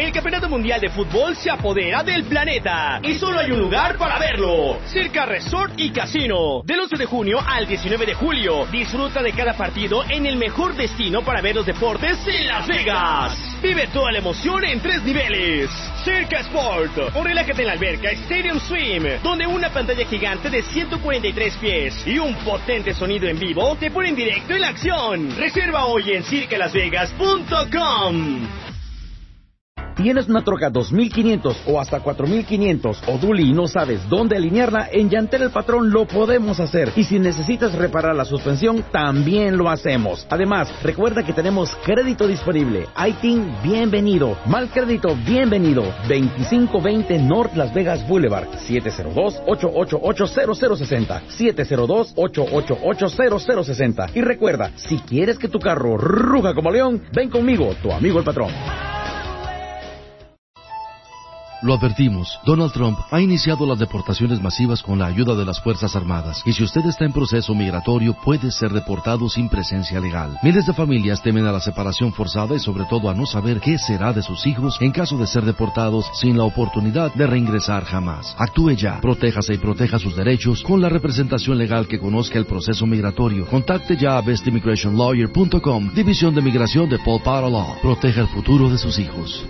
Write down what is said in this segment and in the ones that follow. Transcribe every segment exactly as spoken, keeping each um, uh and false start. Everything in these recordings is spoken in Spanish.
El Campeonato Mundial de Fútbol se apodera del planeta y solo hay un lugar para verlo: Circa Resort y Casino. Del once de junio al diecinueve de julio, disfruta de cada partido en el mejor destino para ver los deportes en Las Vegas. Vive toda la emoción en tres niveles. Circa Sport, o relájate en la alberca Stadium Swim, donde una pantalla gigante de ciento cuarenta y tres pies y un potente sonido en vivo te ponen directo en la acción. Reserva hoy en circa las vegas punto com. ¿Tienes una troca dos mil quinientos o hasta cuatro mil quinientos o Dually y no sabes dónde alinearla? En Llantera El Patrón lo podemos hacer. Y si necesitas reparar la suspensión, también lo hacemos. Además, recuerda que tenemos crédito disponible. I T I N, bienvenido. Mal crédito, bienvenido. veinticinco veinte North Las Vegas Boulevard. siete cero dos, ocho ocho ocho, cero cero seis cero. siete cero dos, ocho ocho ocho, cero cero seis cero. Y recuerda, si quieres que tu carro ruja como león, ven conmigo, tu amigo el patrón. Lo advertimos, Donald Trump ha iniciado las deportaciones masivas con la ayuda de las Fuerzas Armadas, y si usted está en proceso migratorio puede ser deportado sin presencia legal. Miles de familias temen a la separación forzada y sobre todo a no saber qué será de sus hijos en caso de ser deportados sin la oportunidad de reingresar jamás. Actúe ya, protéjase y proteja sus derechos con la representación legal que conozca el proceso migratorio. Contacte ya a best immigration lawyer punto com, División de Migración de Paul Power Law. Proteja el futuro de sus hijos.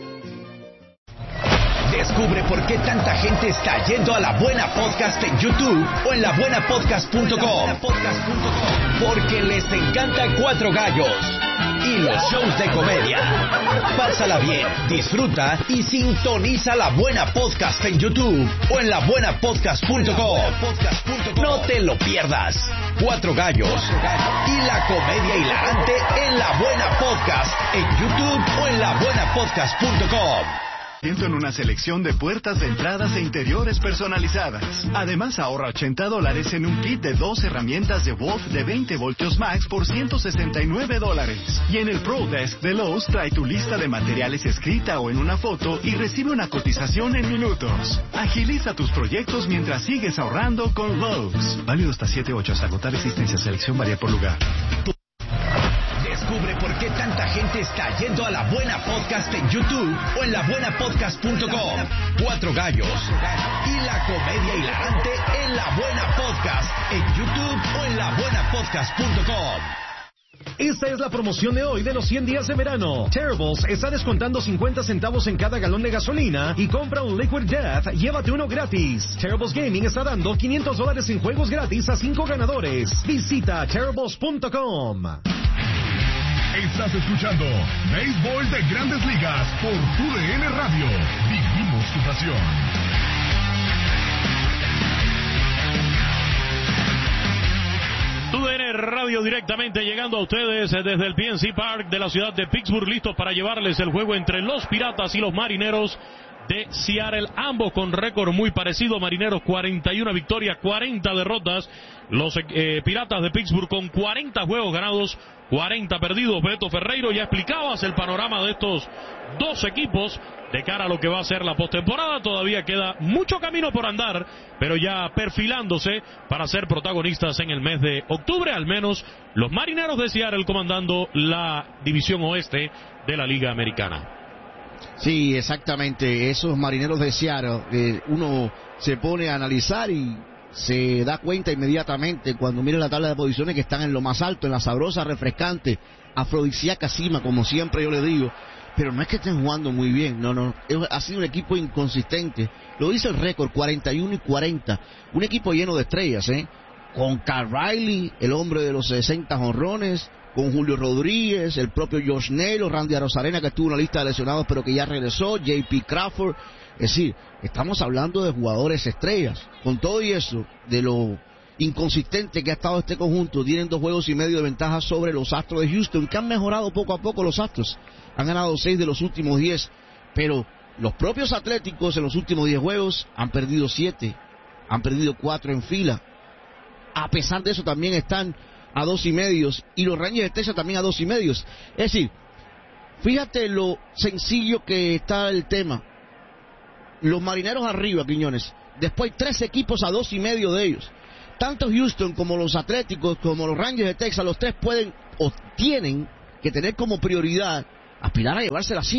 Descubre por qué tanta gente está yendo a La Buena Podcast en YouTube o en la buena podcast punto com. Porque les encantan Cuatro Gallos y los shows de comedia. Pásala bien, disfruta y sintoniza La Buena Podcast en YouTube o en la buena podcast punto com. No te lo pierdas. Cuatro Gallos y la comedia hilarante en La Buena Podcast en YouTube o en la buena podcast punto com. En una selección de puertas de entradas e interiores personalizadas. Además, ahorra ochenta dólares en un kit de dos herramientas de Wolf de veinte voltios max por ciento sesenta y nueve dólares. Y en el Pro Desk de Lowe's trae tu lista de materiales escrita o en una foto y recibe una cotización en minutos. Agiliza tus proyectos mientras sigues ahorrando con Lowe's. Válido hasta siete ocho hasta agotar existencia. Selección varía por lugar. Descubre por qué tanta gente está yendo a La Buena Podcast en YouTube o en la buena podcast punto com. Cuatro Gallos y la comedia hilarante en La Buena Podcast en YouTube o en la buena podcast punto com. Esta es la promoción de hoy de los cien días de verano. Terribles está descontando cincuenta centavos en cada galón de gasolina y compra un Liquid Death, llévate uno gratis. Terribles Gaming está dando quinientos dólares en juegos gratis a cinco ganadores. Visita terribles punto com. Estás escuchando Béisbol de Grandes Ligas por Tu D N Radio. Vivimos tu pasión. Tu D N Radio directamente llegando a ustedes desde el P N C Park de la ciudad de Pittsburgh, listos para llevarles el juego entre los Piratas y los Marineros de Seattle, ambos con récord muy parecido. Marineros cuarenta y una victorias, cuarenta derrotas. Los eh, Piratas de Pittsburgh con cuarenta juegos ganados, cuarenta perdidos. Beto Ferreiro, ya explicabas el panorama de estos dos equipos de cara a lo que va a ser la postemporada. Todavía queda mucho camino por andar, pero ya perfilándose para ser protagonistas en el mes de octubre, al menos los Marineros de Seattle comandando la división oeste de la Liga Americana. Sí, exactamente, esos Marineros de Seattle, eh, uno se pone a analizar y se da cuenta inmediatamente cuando mira la tabla de posiciones que están en lo más alto, en la sabrosa, refrescante, afrodisíaca cima, como siempre yo le digo, pero no es que estén jugando muy bien, no, no, ha sido un equipo inconsistente, lo dice el récord, cuarenta y uno y cuarenta, un equipo lleno de estrellas, ¿eh? Con Cal Riley, el hombre de los sesenta jonrones, con Julio Rodríguez, el propio Josh Naylor, Randy Arozarena, que estuvo en la lista de lesionados pero que ya regresó, J P Crawford. Es decir, estamos hablando de jugadores estrellas. Con todo y eso, de lo inconsistente que ha estado este conjunto, tienen dos juegos y medio de ventaja sobre los Astros de Houston, que han mejorado poco a poco los Astros. Han ganado seis de los últimos diez, pero los propios Atléticos en los últimos diez juegos han perdido siete, han perdido cuatro en fila. A pesar de eso también están a dos y medios, y los Rangers de Texas también a dos y medios. Es decir, fíjate lo sencillo que está el tema. Los Marineros arriba, Quiñones. Después hay tres equipos a dos y medio de ellos. Tanto Houston como los Atléticos, como los Rangers de Texas, los tres pueden o tienen que tener como prioridad aspirar a llevarse la cima.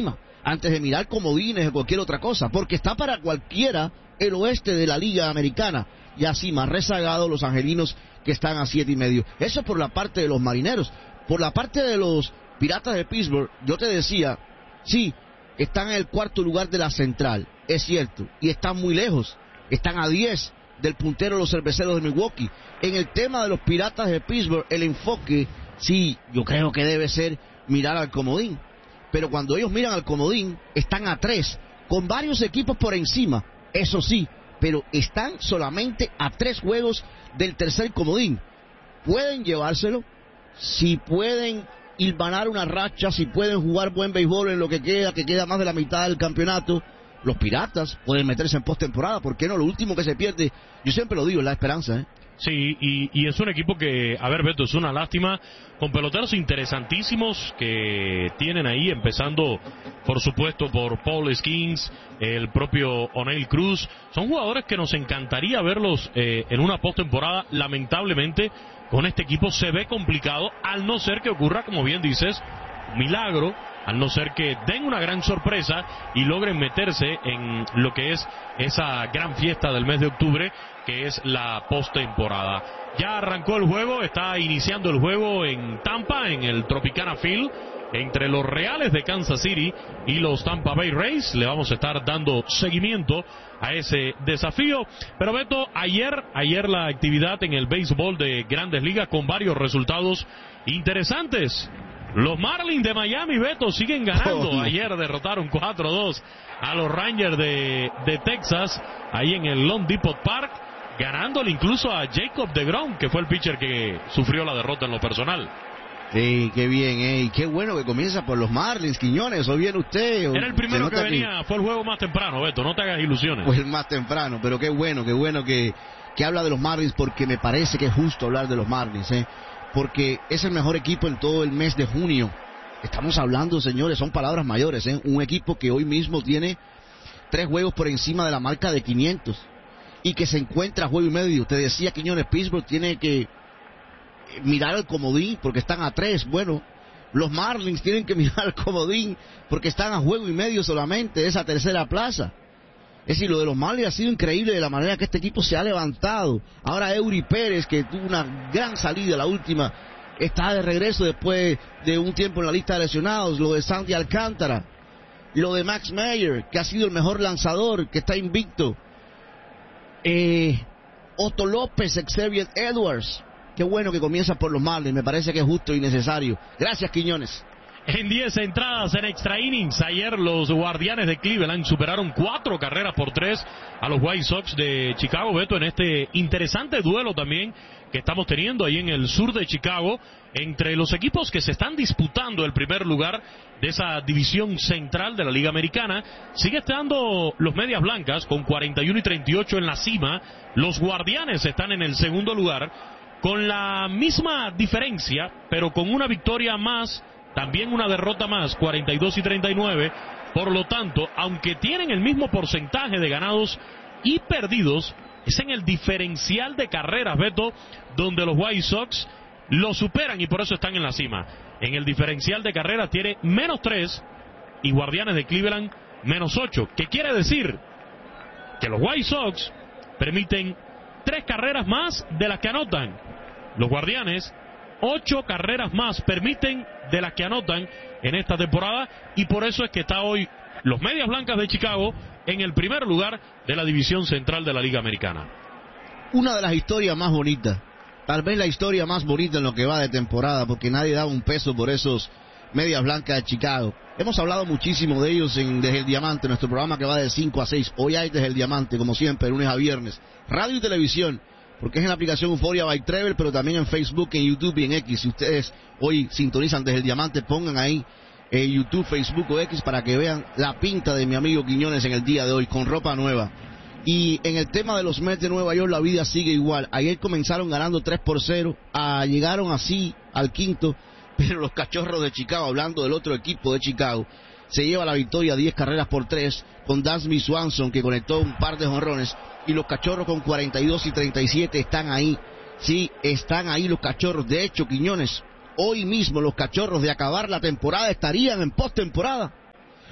antes de mirar comodines o cualquier otra cosa, porque está para cualquiera el oeste de la Liga Americana, y así más rezagados los angelinos que están a siete y medio. Eso por la parte de los Marineros. Por la parte de los Piratas de Pittsburgh, yo te decía, sí, están en el cuarto lugar de la central, es cierto, y están muy lejos, están a diez del puntero de los Cerveceros de Milwaukee. En el tema de los Piratas de Pittsburgh, el enfoque, sí, yo creo que debe ser mirar al comodín, pero cuando ellos miran al comodín, están a tres, con varios equipos por encima, eso sí, pero están solamente a tres juegos del tercer comodín. Pueden llevárselo, si pueden hilvanar una racha, si pueden jugar buen béisbol en lo que queda, que queda más de la mitad del campeonato, los Piratas pueden meterse en postemporada. ¿Por qué no? Lo último que se pierde, yo siempre lo digo, es la esperanza, ¿eh? Sí, y, y es un equipo que, a ver, Beto, es una lástima, con peloteros interesantísimos que tienen ahí, empezando, por supuesto, por Paul Skeens, el propio O'Neill Cruz. Son jugadores que nos encantaría verlos eh, en una postemporada. Lamentablemente, con este equipo se ve complicado, al no ser que ocurra, como bien dices, un milagro, al no ser que den una gran sorpresa y logren meterse en lo que es esa gran fiesta del mes de octubre, que es la postemporada. Ya arrancó el juego, está iniciando el juego en Tampa, en el Tropicana Field, entre los Reales de Kansas City y los Tampa Bay Rays. Le vamos a estar dando seguimiento a ese desafío. Pero Beto, ayer, ayer la actividad en el béisbol de Grandes Ligas con varios resultados interesantes. Los Marlins de Miami, Beto, siguen ganando. Oh, no. Ayer derrotaron cuatro a dos a los Rangers de, de Texas, ahí en el Lone Depot Park, ganándole incluso a Jacob deGrom, que fue el pitcher que sufrió la derrota en lo personal. Sí, qué bien, eh, y qué bueno que comienza por los Marlins, Quiñones, ¿o bien usted? Era el primero que venía, que... fue el juego más temprano, Beto, no te hagas ilusiones. Fue el más temprano, pero qué bueno, qué bueno que, que habla de los Marlins, porque me parece que es justo hablar de los Marlins, eh. Porque es el mejor equipo en todo el mes de junio. Estamos hablando, señores, son palabras mayores, ¿eh? Un equipo que hoy mismo tiene tres juegos por encima de la marca de quinientos y que se encuentra a juego y medio. Te decía, Quiñones, Pittsburgh tiene que mirar al comodín porque están a tres. Bueno, los Marlins tienen que mirar al comodín porque están a juego y medio solamente de esa tercera plaza. Es decir, lo de los Marlins ha sido increíble de la manera que este equipo se ha levantado. Ahora Eury Pérez, que tuvo una gran salida, la última, está de regreso después de un tiempo en la lista de lesionados. Lo de Sandy Alcántara, lo de Max Meyer, que ha sido el mejor lanzador, que está invicto. Eh, Otto López, Xavier Edwards. Qué bueno que comienza por los Marlins, me parece que es justo y necesario. Gracias, Quiñones. En diez entradas en extra innings, ayer los Guardianes de Cleveland superaron cuatro carreras por tres a los White Sox de Chicago, Beto, en este interesante duelo también que estamos teniendo ahí en el sur de Chicago, entre los equipos que se están disputando el primer lugar de esa división central de la Liga Americana. Sigue estando los Medias Blancas con cuarenta y uno y treinta y ocho en la cima, los Guardianes están en el segundo lugar con la misma diferencia, pero con una victoria más, también una derrota más, cuarenta y dos y treinta y nueve. Por lo tanto, aunque tienen el mismo porcentaje de ganados y perdidos, es en el diferencial de carreras, Beto, donde los White Sox lo superan y por eso están en la cima. En el diferencial de carreras tiene menos tres y Guardianes de Cleveland menos ocho. ¿Qué quiere decir? Que los White Sox permiten tres carreras más de las que anotan. Los Guardianes, ocho carreras más permiten de las que anotan en esta temporada, y por eso es que está hoy los Medias Blancas de Chicago en el primer lugar de la división central de la Liga Americana. Una de las historias más bonitas, tal vez la historia más bonita en lo que va de temporada, porque nadie daba un peso por esos Medias Blancas de Chicago. Hemos hablado muchísimo de ellos en Desde el Diamante, nuestro programa que va de cinco a seis. Hoy hay Desde el Diamante, como siempre, lunes a viernes. Radio y televisión, porque es en la aplicación Euphoria by Trevor, pero también en Facebook, en YouTube y en X. Si ustedes hoy sintonizan Desde el Diamante, pongan ahí en YouTube, Facebook o X para que vean la pinta de mi amigo Quiñones en el día de hoy, con ropa nueva. Y en el tema de los Mets de Nueva York, la vida sigue igual. Ayer comenzaron ganando tres por cero, ah, llegaron así al quinto, pero los Cachorros de Chicago, hablando del otro equipo de Chicago, se lleva la victoria diez carreras por tres, con Dansby Swanson, que conectó un par de jonrones, y los Cachorros con cuarenta y dos y treinta y siete están ahí. Sí, están ahí los Cachorros. De hecho, Quiñones, hoy mismo los Cachorros, de acabar la temporada, estarían en postemporada.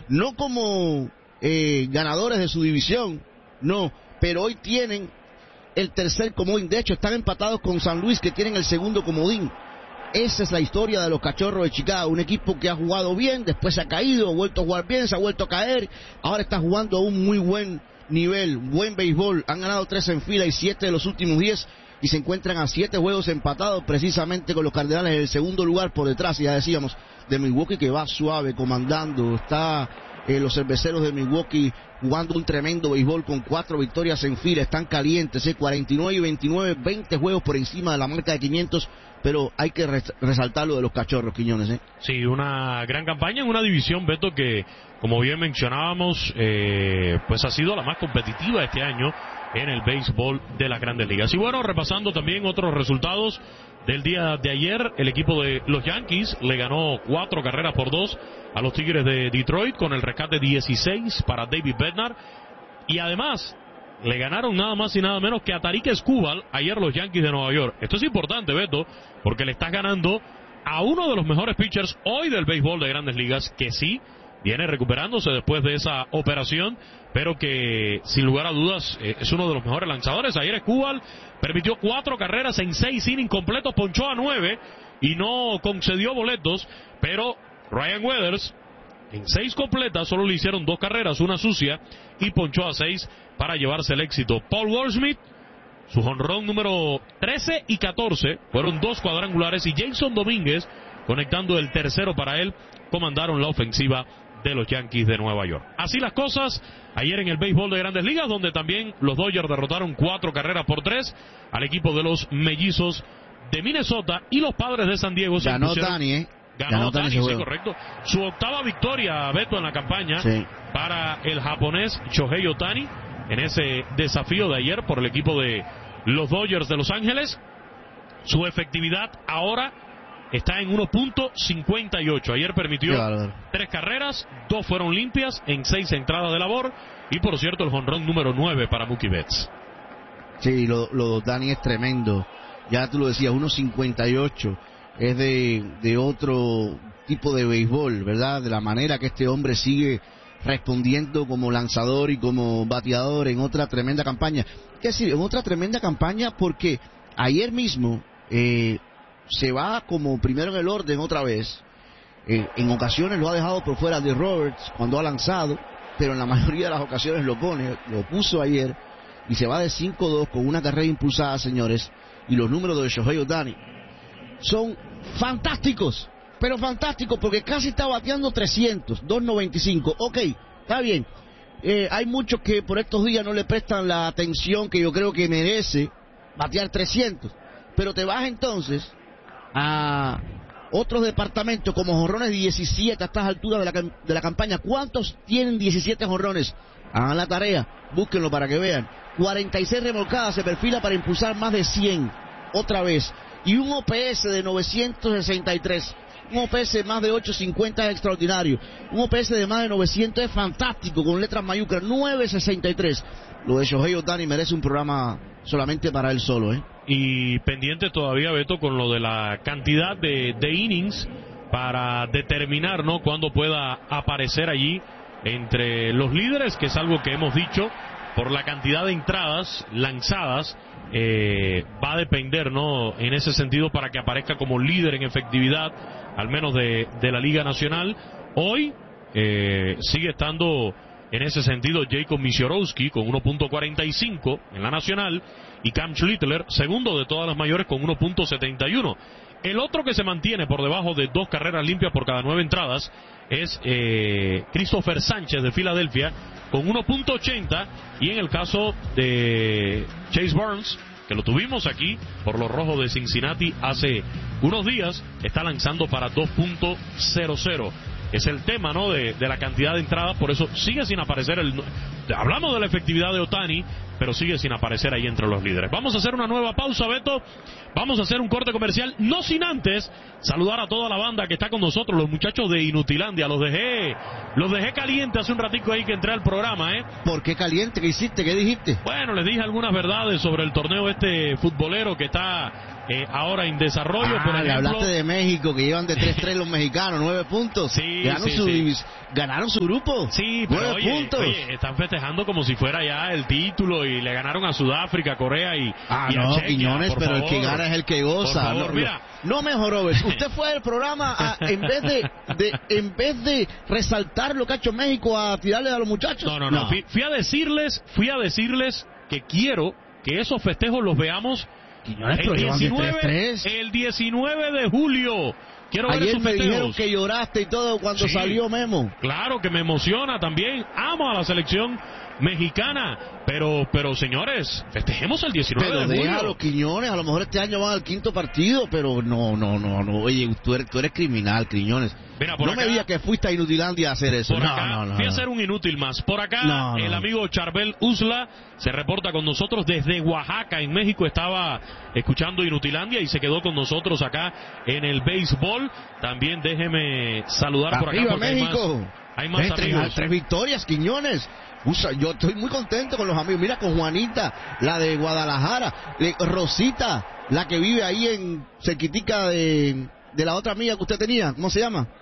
no como eh, ganadores de su división, no, pero hoy tienen el tercer comodín. De hecho, están empatados con San Luis, que tienen el segundo comodín. Esa es la historia de los Cachorros de Chicago, un equipo que ha jugado bien, después se ha caído, ha vuelto a jugar bien, se ha vuelto a caer, ahora está jugando a un muy buen nivel, buen béisbol. Han ganado tres en fila y siete de los últimos diez, y se encuentran a siete juegos empatados precisamente con los Cardenales en el segundo lugar por detrás, ya decíamos, de Milwaukee, que va suave, comandando. Está eh, los cerveceros de Milwaukee jugando un tremendo béisbol con cuatro victorias en fila, están calientes, eh, cuarenta y nueve y veintinueve, veinte juegos por encima de la marca de quinientos, pero hay que res- resaltar lo de los Cachorros, Quiñones. ¿eh? Sí, una gran campaña en una división, Beto, que, como bien mencionábamos, eh, pues ha sido la más competitiva este año en el béisbol de las Grandes Ligas. Y bueno, repasando también otros resultados del día de ayer, el equipo de los Yankees le ganó cuatro carreras por dos a los Tigres de Detroit con el rescate dieciséis para David Bednar, y además le ganaron nada más y nada menos que a Tarik Skubal ayer los Yankees de Nueva York. Esto es importante, Beto, porque le estás ganando a uno de los mejores pitchers hoy del béisbol de Grandes Ligas, que sí viene recuperándose después de esa operación, pero que sin lugar a dudas eh, es uno de los mejores lanzadores. Ayer Skubal permitió cuatro carreras en seis innings completos, ponchó a nueve y no concedió boletos, pero Ryan Weathers en seis completas solo le hicieron dos carreras, una sucia, y ponchó a seis para llevarse el éxito. Paul Goldschmidt, su jonrón número trece y catorce, fueron dos cuadrangulares, y Jason Domínguez, conectando el tercero para él, comandaron la ofensiva de los Yankees de Nueva York. Así las cosas ayer en el béisbol de Grandes Ligas, donde también los Dodgers derrotaron cuatro carreras por tres al equipo de los Mellizos de Minnesota, y los Padres de San Diego se Ganó impusieron... Dani, ¿eh? Ganó, Ganó Dani, Dani, sí, correcto. Su octava victoria, Beto, en la campaña, sí, para el japonés Shohei Ohtani en ese desafío de ayer por el equipo de los Dodgers de Los Ángeles. Su efectividad ahora está en uno punto cincuenta y ocho. Ayer permitió tres carreras, dos fueron limpias en seis entradas de labor, y por cierto el jonrón número nueve para Mookie Betts. Sí, lo, lo de Dani es tremendo. Ya tú lo decías, uno cincuenta y ocho. Es de, de otro tipo de béisbol, ¿verdad? De la manera que este hombre sigue respondiendo como lanzador y como bateador en otra tremenda campaña. ¿Qué decir? En otra tremenda campaña, porque ayer mismo eh, se va como primero en el orden otra vez. Eh, en ocasiones lo ha dejado por fuera de Roberts cuando ha lanzado, pero en la mayoría de las ocasiones lo pone, lo puso ayer, y se va de cinco dos con una carrera impulsada, señores. Y los números de Shohei Ohtani son fantásticos, pero fantásticos, porque casi está bateando trescientos, dos noventa y cinco. Ok, está bien. Eh, hay muchos que por estos días no le prestan la atención que yo creo que merece batear trescientos, pero te vas entonces a otros departamentos como jonrones diecisiete a estas alturas de la, de la campaña. ¿Cuántos tienen diecisiete jonrones? Hagan la tarea, búsquenlo para que vean. cuarenta y seis remolcadas, se perfila para impulsar más de cien otra vez. Y un O P S de novecientos sesenta y tres, un O P S de más de ochocientos cincuenta es extraordinario, un O P S de más de novecientos es fantástico, con letras mayúsculas, novecientos sesenta y tres. Lo de Shohei Ohtani merece un programa solamente para él solo, ¿eh? Y pendiente todavía, Beto, con lo de la cantidad de, de innings para determinar, ¿no?, cuándo pueda aparecer allí entre los líderes, que es algo que hemos dicho, por la cantidad de entradas lanzadas. Eh, va a depender, ¿no?, en ese sentido, para que aparezca como líder en efectividad, al menos de, de la Liga Nacional. Hoy eh, sigue estando en ese sentido Jacob Misiorowski con uno punto cuarenta y cinco en la Nacional, y Cam Schlittler, segundo de todas las mayores, con uno punto setenta y uno. El otro que se mantiene por debajo de dos carreras limpias por cada nueve entradas es eh, Christopher Sánchez de Filadelfia con uno punto ochenta, y en el caso de Chase Burns, que lo tuvimos aquí por los Rojos de Cincinnati hace unos días, está lanzando para dos punto cero cero. Es el tema, ¿no?, de, de la cantidad de entradas, por eso sigue sin aparecer el... Hablamos de la efectividad de Ohtani, pero sigue sin aparecer ahí entre los líderes. Vamos a hacer una nueva pausa, Beto. Vamos a hacer un corte comercial, no sin antes saludar a toda la banda que está con nosotros, los muchachos de Inutilandia. Los dejé, los dejé caliente hace un ratico ahí que entré al programa, ¿eh? ¿Por qué caliente? ¿Qué hiciste? ¿Qué dijiste? Bueno, les dije algunas verdades sobre el torneo este futbolero que está eh, ahora en desarrollo, ah, por ejemplo. Le hablaste de México, que llevan de tres tres los mexicanos, nueve puntos. Sí, ganaron, sí, su, sí. ganaron su grupo. Sí, pero nueve oye, puntos. oye, están festejando como si fuera ya el título y le ganaron a Sudáfrica, Corea y, ah, y no, a Chequia, Quiñones, pero favor. el que gana es el que goza. Por favor, no, mira. no mejor, Robert. Usted fue al programa a, en vez de, de en vez de resaltar lo que ha hecho México, a tirarle a los muchachos. No, no, no. no. Fui, fui a decirles, fui a decirles que quiero que esos festejos los veamos Quiñones, el diecinueve, el diecinueve de julio. Quiero ver Ayer esos me festejos. dijeron que lloraste y todo cuando Sí, salió Memo. Claro que me emociona también. Amo a la selección mexicana. Pero, pero señores, festejemos el diecinueve Pero de julio. deja a los Quiñones, a lo mejor este año van al quinto partido, pero no, no, no, no. Oye, tú eres, tú eres criminal, Quiñones. Mira, por no acá, me digas que fuiste a Inutilandia a hacer eso. Por No, acá, no, no, fui a no. ser un inútil más. Por acá, No, no. el amigo Charbel Usla se reporta con nosotros desde Oaxaca, en México. Estaba escuchando Inutilandia y se quedó con nosotros acá en el béisbol. También déjeme saludar por acá Arriba, porque México. hay más, hay más Ves, tres, amigos. tres victorias, Quiñones. Usa, yo estoy muy contento con los amigos. Mira, con Juanita, la de Guadalajara, eh, Rosita, la que vive ahí en cerquitica de, de la otra amiga que usted tenía. ¿Cómo se llama?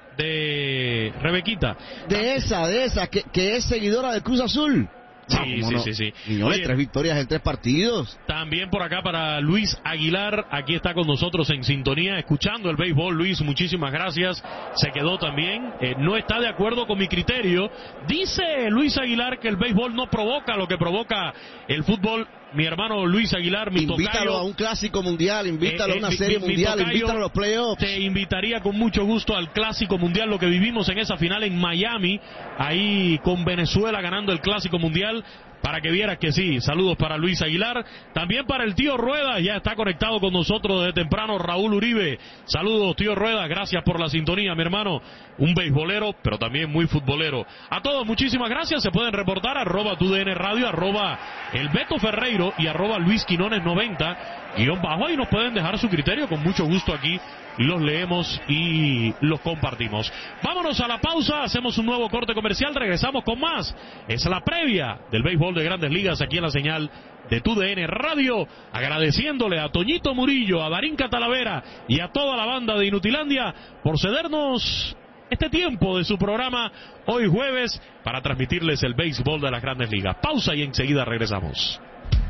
De Rebequita. De esa, de esa, que, que es seguidora del Cruz Azul. Sí, No, sí, no. sí, sí. Quiñones, Oye, tres victorias en tres partidos. también por acá para Luis Aguilar, aquí está con nosotros en sintonía, escuchando el béisbol. Luis, muchísimas gracias. Se quedó también, eh, no está de acuerdo con mi criterio. Dice Luis Aguilar que el béisbol no provoca lo que provoca el fútbol. Mi hermano Luis Aguilar, mi Invítalo tocayo, a un clásico mundial, invítalo eh, a una eh, serie mi- mi mundial, tocayo, invítalo a los playoffs. Te invitaría con mucho gusto al Clásico Mundial, lo que vivimos en esa final en Miami, ahí con Venezuela ganando el Clásico Mundial, para que vieras que sí. Saludos para Luis Aguilar, también para el tío Rueda, ya está conectado con nosotros desde temprano, Raúl Uribe. Saludos, tío Rueda, gracias por la sintonía, mi hermano, un beisbolero, pero también muy futbolero. A todos, muchísimas gracias, se pueden reportar, arroba tu D N Radio, arroba el Beto Ferreiro y arroba Luis Quinones noventa, guión bajo, y nos pueden dejar su criterio, con mucho gusto aquí los leemos y los compartimos. Vámonos a la pausa, hacemos un nuevo corte comercial, regresamos con más. Es la previa del béisbol de Grandes Ligas aquí en la señal de tu D N Radio, agradeciéndole a Toñito Murillo, a Darín Catalavera y a toda la banda de Inutilandia por cedernos este tiempo de su programa hoy jueves para transmitirles el béisbol de las Grandes Ligas. Pausa y enseguida regresamos.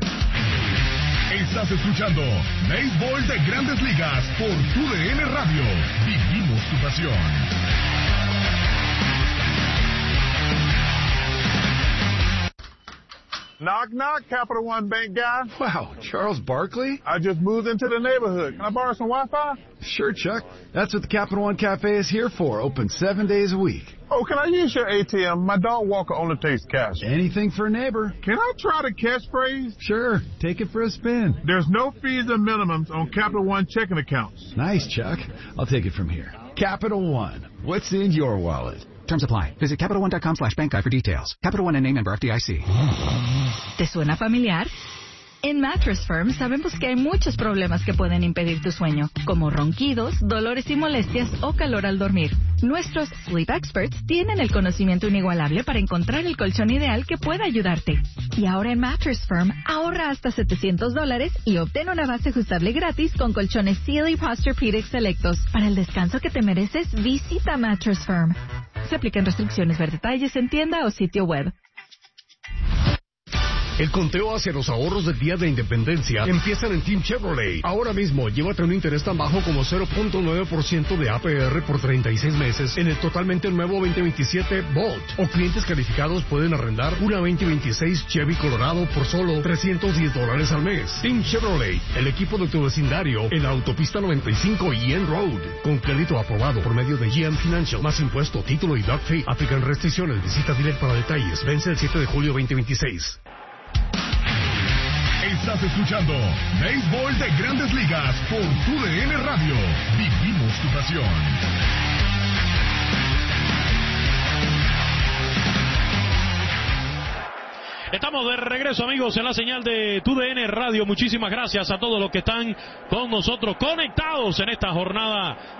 Estás escuchando Béisbol de Grandes Ligas por tu D N Radio. Vivimos tu pasión. Knock, knock, Capital One Bank guy. Wow, Charles Barkley? I just moved into the neighborhood. Can I borrow some Wi-Fi? Sure, Chuck. That's what the Capital One Cafe is here for. Open seven days a week. Oh, can I use your A T M? My dog Walker only takes cash. Anything for a neighbor. Can I try the catchphrase? Sure, take it for a spin. There's no fees and minimums on Capital One checking accounts. Nice, Chuck. I'll take it from here. Capital One. What's in your wallet? Terms apply. Visit Capital One dot com slash bank guide for details. Capital One and name member F D I C. ¿Te suena familiar? En Mattress Firm sabemos que hay muchos problemas que pueden impedir tu sueño, como ronquidos, dolores y molestias o calor al dormir. Nuestros Sleep Experts tienen el conocimiento inigualable para encontrar el colchón ideal que pueda ayudarte. Y ahora en Mattress Firm, ahorra hasta setecientos dólares y obtén una base ajustable gratis con colchones Sealy Posturepedic selectos. Para el descanso que te mereces, visita Mattress Firm. Se aplican restricciones. Ver detalles en tienda o sitio web. El conteo hacia los ahorros del Día de Independencia empiezan en Team Chevrolet. Ahora mismo, llévate un interés tan bajo como cero punto nueve por ciento de A P R por treinta y seis meses en el totalmente nuevo veinte veintisiete Bolt. O clientes calificados pueden arrendar una veinte veintiséis Chevy Colorado por solo trescientos diez dólares al mes. Team Chevrolet, el equipo de tu vecindario en la autopista noventa y cinco y N Road. Con crédito aprobado por medio de G M Financial, más impuesto, título y doc fee. Aplican restricciones. Visita direct para detalles. Vence el siete de julio veinte veintiséis. Estás escuchando Béisbol de Grandes Ligas por tu D N Radio. Vivimos tu pasión. Estamos de regreso, amigos, en la señal de tu D N Radio. Muchísimas gracias a todos los que están con nosotros conectados en esta jornada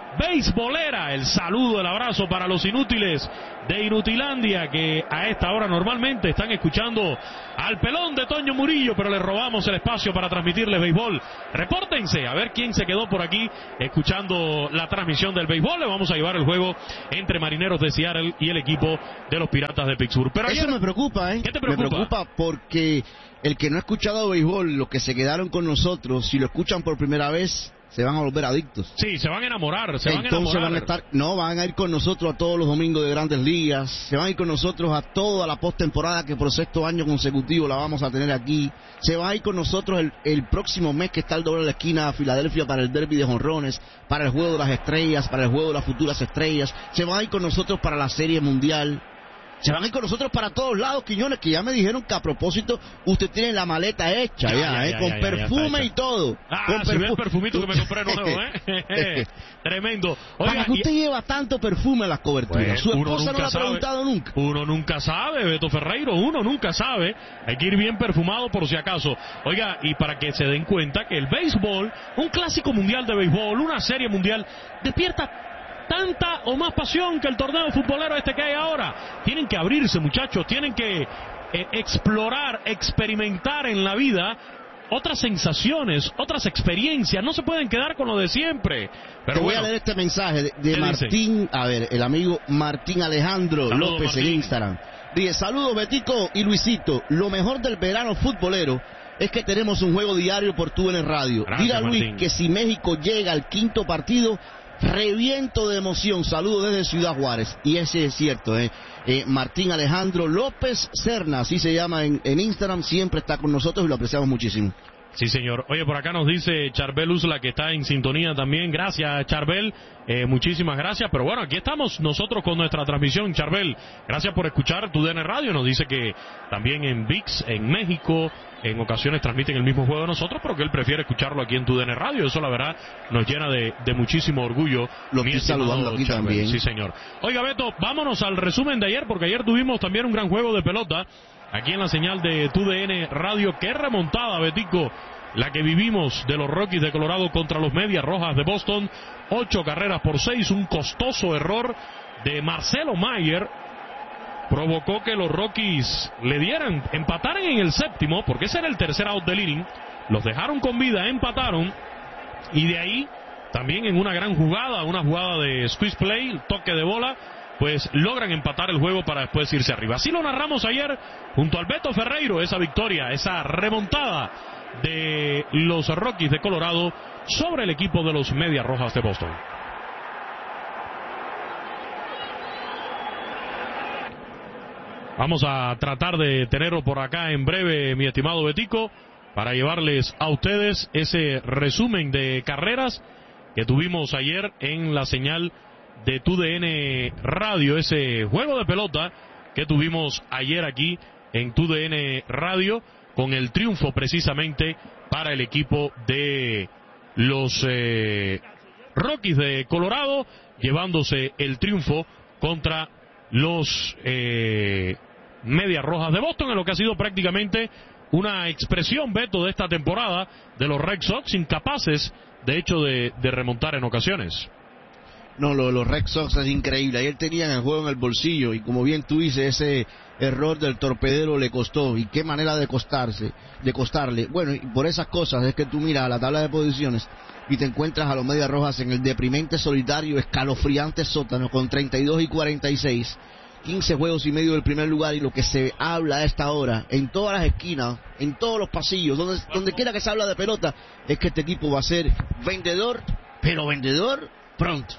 beisbolera. El saludo, el abrazo para los inútiles de Inutilandia, que a esta hora normalmente están escuchando al pelón de Toño Murillo, pero le robamos el espacio para transmitirles béisbol. Repórtense a ver quién se quedó por aquí escuchando la transmisión del béisbol. Le vamos a llevar el juego entre Marineros de Seattle y el equipo de los Piratas de Pittsburgh. Pero eso ayer... me preocupa, ¿eh? ¿Qué te preocupa? Me preocupa porque el que no ha escuchado béisbol, los que se quedaron con nosotros, si lo escuchan por primera vez, se van a volver adictos. Sí, se van a enamorar, se van a Entonces enamorar. van a estar, no, van a ir con nosotros a todos los domingos de Grandes Ligas, se van a ir con nosotros a toda la postemporada que por sexto año consecutivo la vamos a tener aquí, se van a ir con nosotros el, el próximo mes que está el doble de la esquina a Filadelfia para el derby de jonrones, para el juego de las estrellas, para el juego de las futuras estrellas, se van a ir con nosotros para la Serie Mundial. Se van a ir con nosotros para todos lados, Quiñones, que ya me dijeron que a propósito usted tiene la maleta hecha ya, ya, ya eh, ya, con ya, perfume ya y todo. Ah, con si ve el perfumito que me compré nuevo, ¿eh? Tremendo. Oiga, ¿para qué usted y... lleva tanto perfume en las coberturas? Bueno, su esposa no lo ha preguntado nunca. Uno nunca sabe, Beto Ferreiro, uno nunca sabe. Hay que ir bien perfumado por si acaso. Oiga, y para que se den cuenta que el béisbol, un clásico mundial de béisbol, una serie mundial, despierta tanta o más pasión que el torneo futbolero este que hay ahora. Tienen que abrirse, muchachos, tienen que eh, explorar, experimentar en la vida otras sensaciones, otras experiencias. No se pueden quedar con lo de siempre. Pero Te voy bueno, a leer este mensaje de, de Martín, dice? A ver, el amigo Martín Alejandro Saludos, López Martín. En Instagram. Dice, saludos Betico y Luisito, lo mejor del verano futbolero es que tenemos un juego diario por T U D N Radio. Gracias, Diga Luis Martín. que si México llega al quinto partido, reviento de emoción. Saludos desde Ciudad Juárez. Y ese es cierto, ¿eh? Eh, Martín Alejandro López Serna, así se llama en, en Instagram, siempre está con nosotros y lo apreciamos muchísimo. Sí, señor. Oye, por acá nos dice Charbel Usla que está en sintonía también. Gracias, Charbel. Eh, muchísimas gracias. Pero bueno, aquí estamos nosotros con nuestra transmisión. Charbel, gracias por escuchar T U D N Radio. Nos dice que también en V I X, en México, en ocasiones transmiten el mismo juego de nosotros, pero que él prefiere escucharlo aquí en T U D N Radio. Eso, la verdad, nos llena de, de muchísimo orgullo. Lo estoy saludando aquí Charbel. también. Sí, señor. Oiga, Beto, vámonos al resumen de ayer, porque ayer tuvimos también un gran juego de pelota aquí en la señal de T U D N Radio. Qué remontada, Betico, la que vivimos de los Rockies de Colorado contra los Medias Rojas de Boston. Ocho carreras por seis, un costoso error de Marcelo Mayer provocó que los Rockies le dieran, empataran en el séptimo, porque ese era el tercer out del inning. Los dejaron con vida, empataron, y de ahí también en una gran jugada, una jugada de squeeze play, toque de bola, pues logran empatar el juego para después irse arriba. Así lo narramos ayer junto al Beto Ferreiro, esa victoria, esa remontada de los Rockies de Colorado sobre el equipo de los Medias Rojas de Boston. Vamos a tratar de tenerlo por acá en breve, mi estimado Betico, para llevarles a ustedes ese resumen de carreras que tuvimos ayer en la señal de T U D N Radio, ese juego de pelota que tuvimos ayer aquí en T U D N Radio, con el triunfo precisamente para el equipo de los eh, Rockies de Colorado, llevándose el triunfo contra los eh, Medias Rojas de Boston, en lo que ha sido prácticamente una expresión, Beto, de esta temporada de los Red Sox, incapaces de hecho de, de remontar en ocasiones. No, lo, los Red Sox es increíble. Ayer tenían el juego en el bolsillo y, como bien tú dices, ese error del torpedero le costó. Y qué manera de costarse, de costarle. Bueno, y por esas cosas es que tú miras a la tabla de posiciones y te encuentras a los Medias Rojas en el deprimente, solitario, escalofriante sótano con treinta y dos y cuarenta y seis. quince juegos y medio del primer lugar, y lo que se habla a esta hora, en todas las esquinas, en todos los pasillos, donde, donde quiera que se habla de pelota, es que este equipo va a ser vendedor, pero vendedor pronto.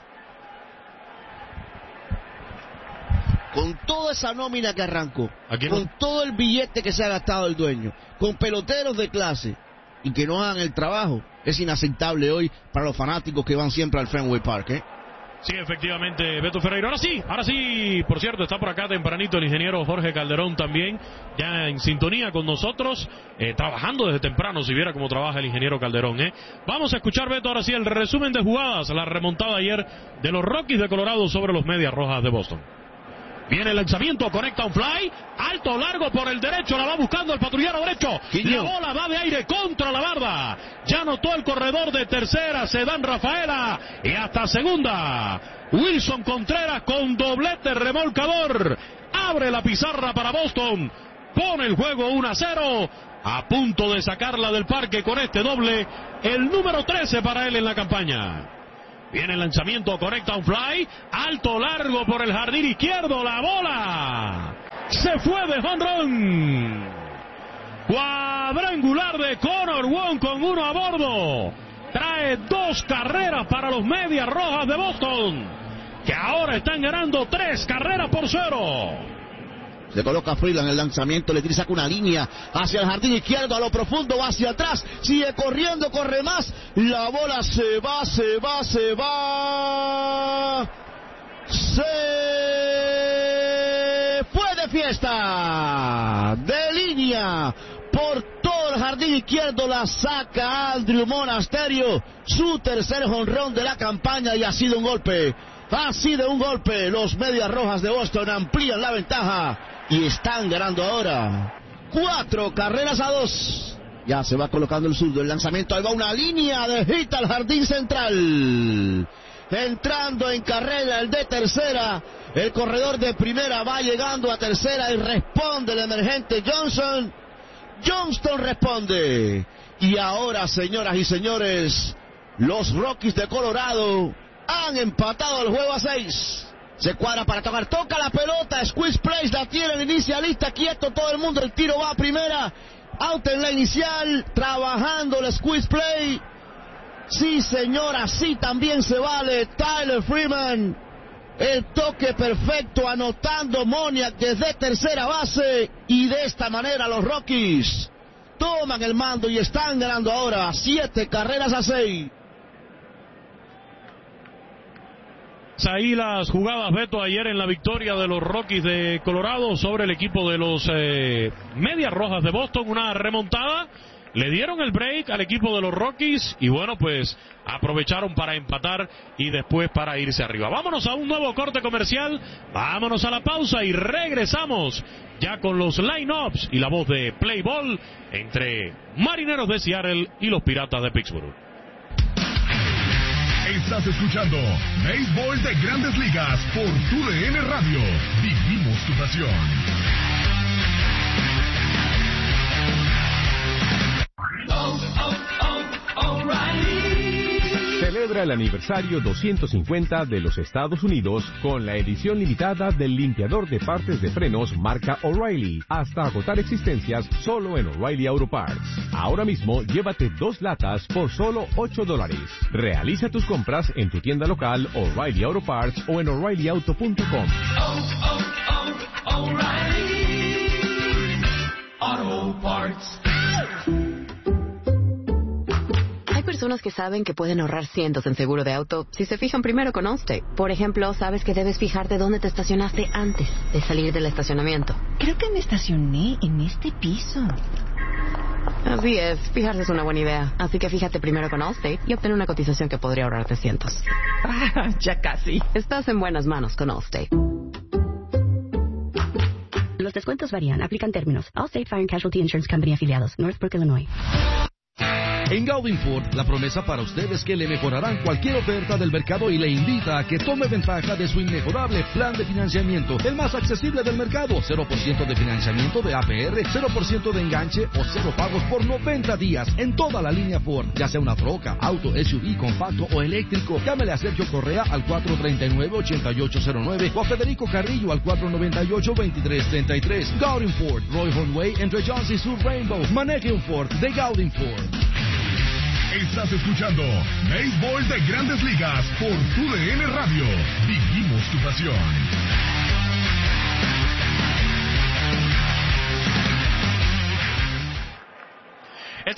Con toda esa nómina que arrancó, con no? todo el billete que se ha gastado el dueño, con peloteros de clase y que no hagan el trabajo, es inaceptable hoy para los fanáticos que van siempre al Fenway Park, ¿eh? Sí, efectivamente, Beto Ferreiro. Ahora sí, ahora sí, por cierto, está por acá tempranito el ingeniero Jorge Calderón también, ya en sintonía con nosotros, eh, trabajando desde temprano, si viera cómo trabaja el ingeniero Calderón, ¿eh? Vamos a escuchar, Beto, ahora sí, el resumen de jugadas, la remontada ayer de los Rockies de Colorado sobre los Medias Rojas de Boston. Viene el lanzamiento, conecta un fly, alto, largo por el derecho, la va buscando el patrullero derecho. La bola va de aire contra la barda. Ya anotó el corredor de tercera, se dan Rafaela, y hasta segunda. Wilson Contreras con doblete remolcador. Abre la pizarra para Boston. Pone el juego uno a cero. A punto de sacarla del parque con este doble. El número trece para él en la campaña. Viene el lanzamiento, conecta un fly. Alto, largo por el jardín izquierdo. La bola se fue de jonrón. Cuadrangular de Connor Wong con uno a bordo. Trae dos carreras para los Medias Rojas de Boston, que ahora están ganando tres carreras por cero. Se coloca Freeland en el lanzamiento, le tira, saca una línea hacia el jardín izquierdo, a lo profundo, va hacia atrás, sigue corriendo, corre más, la bola se va, se va, se va, se fue de fiesta, de línea, por todo el jardín izquierdo, la saca Andrew Monasterio, su tercer jonrón de la campaña, y ha sido un golpe, ha sido un golpe, los Medias Rojas de Boston amplían la ventaja, y están ganando ahora cuatro carreras a dos. Ya se va colocando el zurdo, el lanzamiento, ahí va una línea de hit al jardín central. Entrando en carrera el de tercera, el corredor de primera va llegando a tercera y responde el emergente Johnson. Johnston responde. Y ahora, señoras y señores, los Rockies de Colorado han empatado el juego a seis. Se cuadra para tocar, toca la pelota, squeeze place, la tiene el inicialista, quieto todo el mundo, el tiro va a primera, out en la inicial, trabajando el squeeze play. Sí, señora, sí también se vale. Tyler Freeman, el toque perfecto, anotando Moniak desde tercera base, y de esta manera los Rockies toman el mando y están ganando ahora siete carreras a seis. Ahí las jugadas, Beto, ayer en la victoria de los Rockies de Colorado sobre el equipo de los eh, Medias Rojas de Boston, una remontada, le dieron el break al equipo de los Rockies y bueno, pues aprovecharon para empatar y después para irse arriba. Vámonos a un nuevo corte comercial, vámonos a la pausa y regresamos ya con los line-ups y la voz de Play Ball entre Marineros de Seattle y los Piratas de Pittsburgh. Estás escuchando Béisbol de Grandes Ligas por Tu D N Radio. Vivimos tu pasión. Oh, oh, oh, O'Reilly. Celebra el aniversario doscientos cincuenta de los Estados Unidos con la edición limitada del limpiador de partes de frenos marca O'Reilly, hasta agotar existencias solo en O'Reilly Auto Parts. Ahora mismo llévate dos latas por solo ocho dólares. Realiza tus compras en tu tienda local O'Reilly Auto Parts o en O'Reilly Auto punto com. Oh, oh, oh, O'Reilly Auto Parts. Hay personas que saben que pueden ahorrar cientos en seguro de auto si se fijan primero con Allstate. Por ejemplo, sabes que debes fijarte dónde te estacionaste antes de salir del estacionamiento. Creo que me estacioné en este piso. Así es, fijarse es una buena idea. Así que fíjate primero con Allstate y obtén una cotización que podría ahorrarte cientos. Ah, ya casi. Estás en buenas manos con Allstate. Los descuentos varían. Aplican términos. Allstate Fire and Casualty Insurance Company afiliados. Northbrook, Illinois. En Gaudin Ford, la promesa para usted es que le mejorarán cualquier oferta del mercado y le invita a que tome ventaja de su inmejorable plan de financiamiento, el más accesible del mercado. cero por ciento de financiamiento de A P R, cero por ciento de enganche o cero pagos por noventa días en toda la línea Ford, ya sea una troca, auto, S U V, compacto o eléctrico. Llámele a Sergio Correa al cuatro tres nueve, ocho ocho cero nueve o a Federico Carrillo al cuatro nueve ocho, dos tres tres tres. Gaudin Ford, Roy Way entre Johnson y Sur Rainbow. Maneje un Ford de Gaudin Ford. Estás escuchando Béisbol de Grandes Ligas por Tu D N Radio. Vivimos tu pasión. Está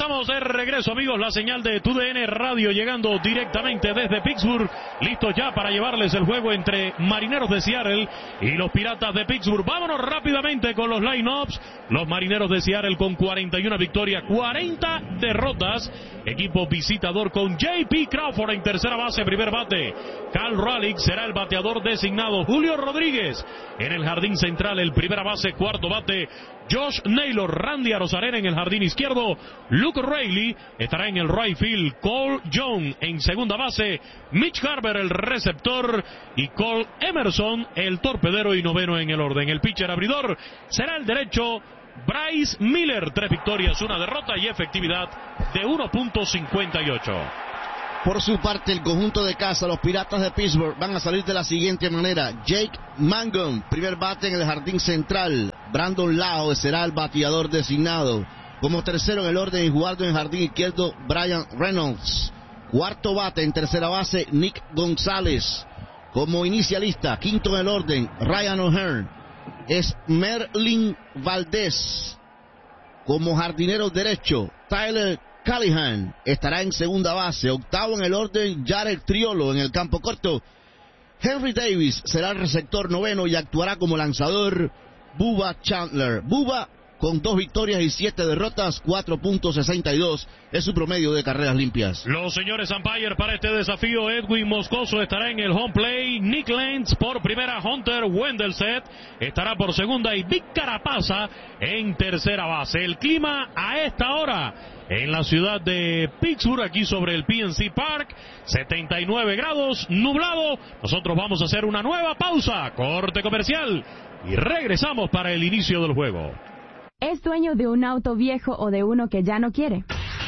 estamos de regreso, amigos. La señal de T U D N Radio llegando directamente desde Pittsburgh. Listos ya para llevarles el juego entre Marineros de Seattle y los Piratas de Pittsburgh. Vámonos rápidamente con los line-ups. Los Marineros de Seattle con cuarenta y una victorias, cuarenta derrotas. Equipo visitador con J P Crawford en tercera base, primer bate. Cal Raleigh será el bateador designado. Julio Rodríguez en el jardín central, el primera base, cuarto bate. Josh Naylor, Randy Arozarena en el jardín izquierdo. Luke Raley estará en el right field. Cole Young en segunda base. Mitch Garver el receptor y Cole Emerson el torpedero y noveno en el orden. El pitcher abridor será el derecho Bryce Miller. Tres victorias, una derrota y efectividad de uno punto cincuenta y ocho. Por su parte, el conjunto de casa, los Piratas de Pittsburgh, van a salir de la siguiente manera. Jake Mangum, primer bate en el jardín central. Brandon Lau será el bateador designado. Como tercero en el orden y jugando en el jardín izquierdo, Brian Reynolds. Cuarto bate en tercera base, Nick González. Como inicialista, quinto en el orden, Ryan O'Hearn. Es Merlin Valdés. Como jardinero derecho, Tyler Callahan estará en segunda base. Octavo en el orden, Jared Triolo en el campo corto. Henry Davis será el receptor noveno y actuará como lanzador Bubba Chandler. Bubba con dos victorias y siete derrotas, cuatro punto sesenta y dos es su promedio de carreras limpias. Los señores umpire para este desafío, Edwin Moscoso estará en el home play, Nick Lenz por primera, Hunter Wendelset estará por segunda y Vic Carapasa en tercera base. El clima a esta hora en la ciudad de Pittsburgh, aquí sobre el P N C Park, setenta y nueve grados, nublado. Nosotros vamos a hacer una nueva pausa, corte comercial, y regresamos para el inicio del juego. ¿Es dueño de un auto viejo o de uno que ya no quiere?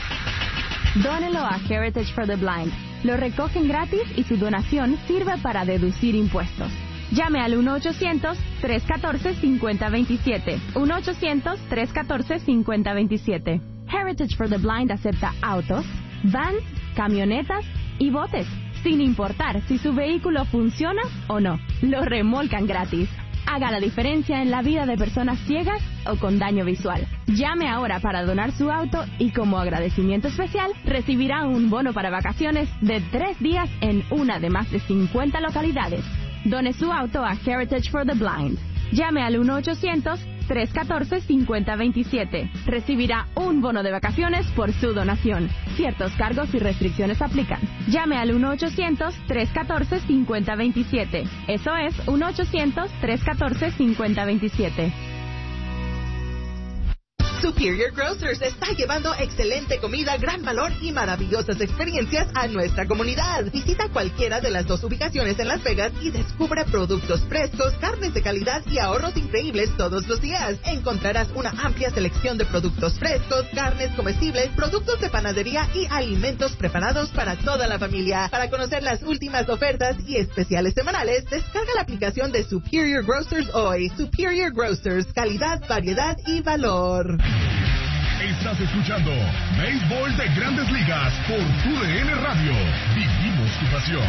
Dónelo a Heritage for the Blind. Lo recogen gratis y su donación sirve para deducir impuestos. Llame al uno ochocientos, tres uno cuatro, cinco cero dos siete. uno ochocientos, tres uno cuatro, cinco cero dos siete. Heritage for the Blind acepta autos, vans, camionetas y botes, sin importar si su vehículo funciona o no. Lo remolcan gratis. Haga la diferencia en la vida de personas ciegas o con daño visual. Llame ahora para donar su auto y como agradecimiento especial recibirá un bono para vacaciones de tres días en una de más de cincuenta localidades. Done su auto a Heritage for the Blind. Llame al uno ochocientos, tres uno cuatro, cinco cero dos siete. Recibirá un bono de vacaciones por su donación. Ciertos cargos y restricciones aplican. Llame al uno ochocientos, tres uno cuatro, cinco cero dos siete. Eso es uno ochocientos, tres uno cuatro, cinco cero dos siete. Superior Grocers está llevando excelente comida, gran valor y maravillosas experiencias a nuestra comunidad. Visita cualquiera de las dos ubicaciones en Las Vegas y descubre productos frescos, carnes de calidad y ahorros increíbles todos los días. Encontrarás una amplia selección de productos frescos, carnes comestibles, productos de panadería y alimentos preparados para toda la familia. Para conocer las últimas ofertas y especiales semanales, descarga la aplicación de Superior Grocers hoy. Superior Grocers, calidad, variedad y valor. Estás escuchando Béisbol de Grandes Ligas por T U D N Radio. Vivimos tu pasión.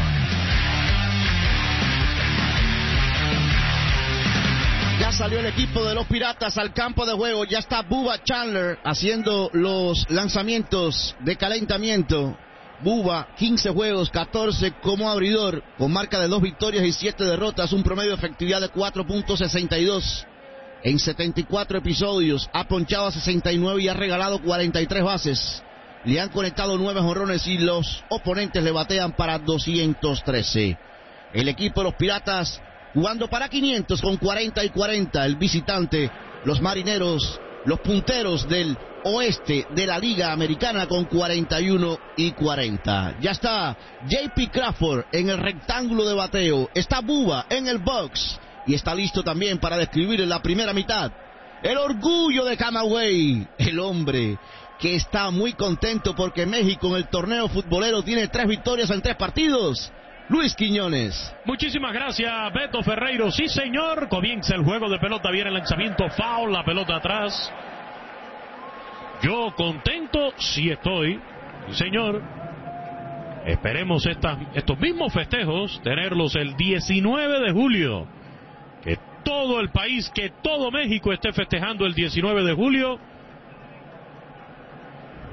Ya salió el equipo de los Piratas al campo de juego. Ya está Bubba Chandler haciendo los lanzamientos de calentamiento. Bubba, quince juegos, catorce como abridor, con marca de dos victorias y siete derrotas, un promedio de efectividad de cuatro punto sesenta y dos. En setenta y cuatro episodios, ha ponchado a sesenta y nueve y ha regalado cuarenta y tres bases. Le han conectado nueve jonrones y los oponentes le batean para doscientos trece. El equipo de los Piratas jugando para quinientos con cuarenta y cuarenta. El visitante, los Marineros, los punteros del oeste de la Liga Americana con cuarenta y uno y cuarenta. Ya está J P Crawford en el rectángulo de bateo. Está Bubba en el box. Y está listo también para describir en la primera mitad el orgullo de Camagüey, el hombre que está muy contento porque México en el torneo futbolero tiene tres victorias en tres partidos. Luis Quiñones. Muchísimas gracias, Beto Ferreiro. Sí, señor, comienza el juego de pelota, viene el lanzamiento, foul, la pelota atrás. Yo contento, sí estoy, señor. Esperemos estas, estos mismos festejos, tenerlos el diecinueve de julio. Que todo el país, que todo México esté festejando el diecinueve de julio.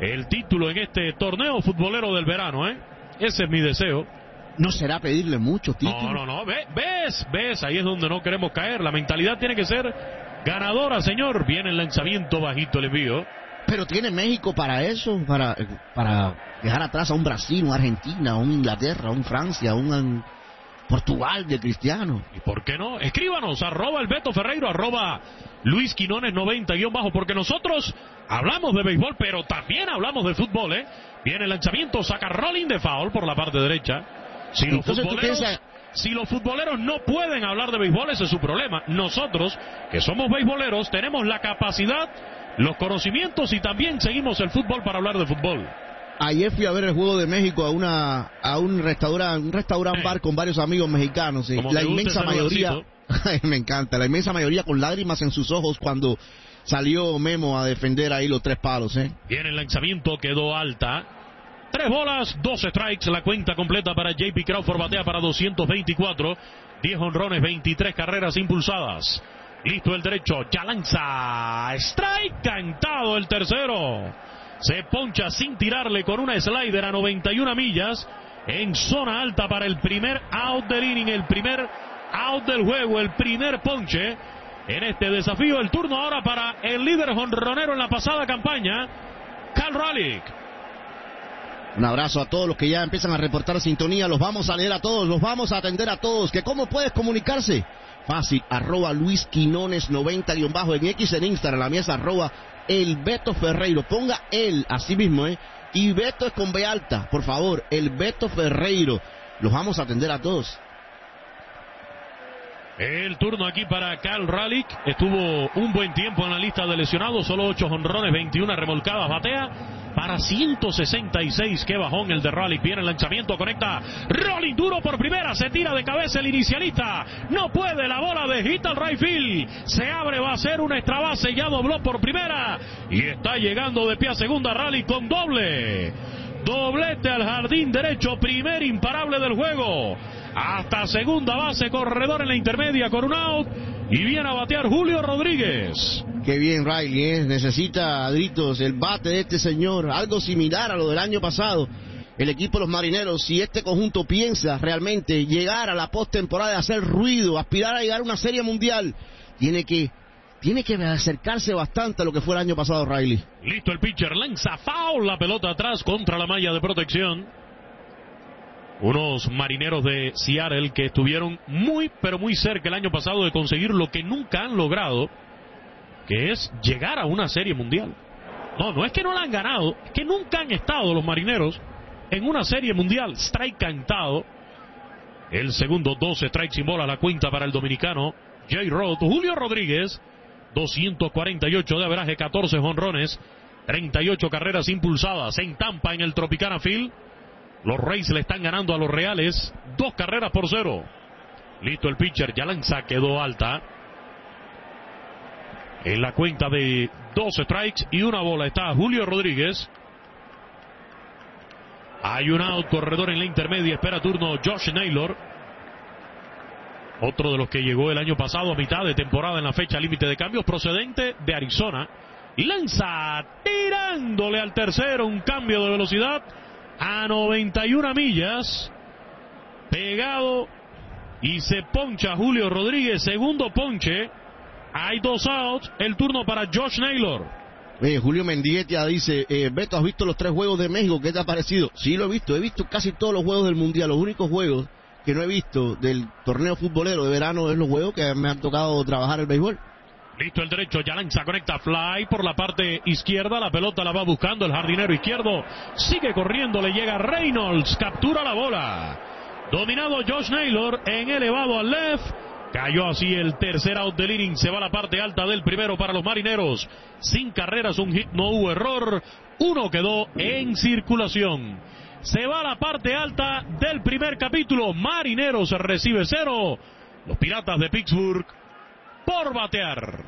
el título en este torneo futbolero del verano, ¿eh? Ese es mi deseo. No será pedirle mucho título. No, no, no. Ve, ves, ves, ahí es donde no queremos caer. La mentalidad tiene que ser ganadora, señor. Viene el lanzamiento bajito, el envío. Pero tiene México para eso, para, para dejar atrás a un Brasil, un Argentina, un Inglaterra, un Francia, un Portugal de Cristiano. ¿Y por qué no? Escríbanos, arroba el Beto Ferreiro, arroba Luis Quinones noventa guión bajo, porque nosotros hablamos de béisbol, pero también hablamos de fútbol, ¿eh? Viene el lanzamiento, saca rolling de foul por la parte derecha. Si los, futboleros, piensas... si los futboleros no pueden hablar de béisbol, ese es su problema. Nosotros, que somos beisboleros, tenemos la capacidad, los conocimientos y también seguimos el fútbol para hablar de fútbol. Ayer fui a ver el Juego de México a una a un restaurante, un restaurante eh. bar con varios amigos mexicanos. ¿Sí? La inmensa mayoría, me encanta, la inmensa mayoría con lágrimas en sus ojos cuando salió Memo a defender ahí los tres palos. ¿eh? Bien, el lanzamiento quedó alta. Tres bolas, dos strikes, la cuenta completa para J P Crawford, batea para doscientos veinticuatro, diez honrones, veintitrés carreras impulsadas. Listo el derecho, ya lanza, strike, cantado el tercero. Se poncha sin tirarle con una slider a noventa y una millas, en zona alta para el primer out del inning, el primer out del juego, el primer ponche en este desafío. El turno ahora para el líder jonronero en la pasada campaña, Cal Raleigh. Un abrazo a todos los que ya empiezan a reportar sintonía. Los vamos a leer a todos, los vamos a atender a todos. ¿Que cómo puedes comunicarse? Fácil, arroba Luis Quinones noventa guión bajo en X, en Instagram, la mía es arroba el Beto Ferreiro. Ponga él, así mismo, ¿eh? Y Beto es con B alta, por favor, el Beto Ferreiro. Los vamos a atender a todos. El turno aquí para Cal Raleigh. Estuvo un buen tiempo en la lista de lesionados. Solo ocho jonrones, veintiuna remolcadas. Batea para ciento sesenta y seis. Qué bajón el de Raleigh. Viene el lanzamiento, conecta. Rolling duro por primera. Se tira de cabeza el inicialista. No puede. La bola de hit al right field. Se abre. Va a ser una extra base. Ya dobló por primera. Y está llegando de pie a segunda Raleigh con doble. Doblete al jardín derecho. Primer imparable del juego. Hasta segunda base, corredor en la intermedia con un out. Y viene a batear Julio Rodríguez. Qué bien Riley, ¿eh? Necesita, Adritos, el bate de este señor. Algo similar a lo del año pasado. El equipo de los Marineros, si este conjunto piensa realmente llegar a la postemporada, hacer ruido, aspirar a llegar a una serie mundial, tiene que, tiene que acercarse bastante a lo que fue el año pasado, Riley. Listo el pitcher, lanza foul, la pelota atrás contra la malla de protección. Unos Marineros de Seattle que estuvieron muy, pero muy cerca el año pasado de conseguir lo que nunca han logrado, que es llegar a una serie mundial. No, no es que no la han ganado, es que nunca han estado los Marineros en una serie mundial. Strike cantado. El segundo, doce strikes sin bola, la cuenta para el dominicano J-Rod. Julio Rodríguez, doscientos cuarenta y ocho de averaje, catorce jonrones, treinta y ocho carreras impulsadas en Tampa en el Tropicana Field. Los Rays le están ganando a los Reales dos carreras por cero. Listo el pitcher, ya lanza, quedó alta. En la cuenta de dos strikes y una bola está Julio Rodríguez. Hay un out, corredor en la intermedia, espera turno Josh Naylor. Otro de los que llegó el año pasado a mitad de temporada en la fecha límite de cambios, procedente de Arizona. Y lanza, tirándole al tercero, un cambio de velocidad a noventa y una millas, pegado, y se poncha Julio Rodríguez, segundo ponche. Hay dos outs, el turno para Josh Naylor. Eh, Julio Mendieta dice, eh, Beto, ¿has visto los tres juegos de México? ¿Qué te ha parecido? Sí, lo he visto, he visto casi todos los juegos del Mundial. Los únicos juegos que no he visto del torneo futbolero de verano es los juegos que me han tocado trabajar el béisbol. Listo el derecho, ya lanza, conecta fly por la parte izquierda, la pelota la va buscando el jardinero izquierdo, sigue corriendo, le llega Reynolds, captura la bola. Dominado Josh Naylor en elevado al left, cayó así el tercer out del inning, se va a la parte alta del primero para los Marineros. Sin carreras, un hit, no hubo error, uno quedó en circulación. Se va a la parte alta del primer capítulo, Marineros recibe cero, los Piratas de Pittsburgh por batear.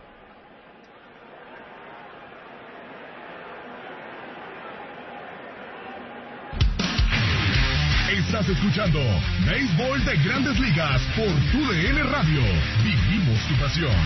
Estás escuchando Béisbol de Grandes Ligas por Tu D N Radio. Vivimos tu pasión.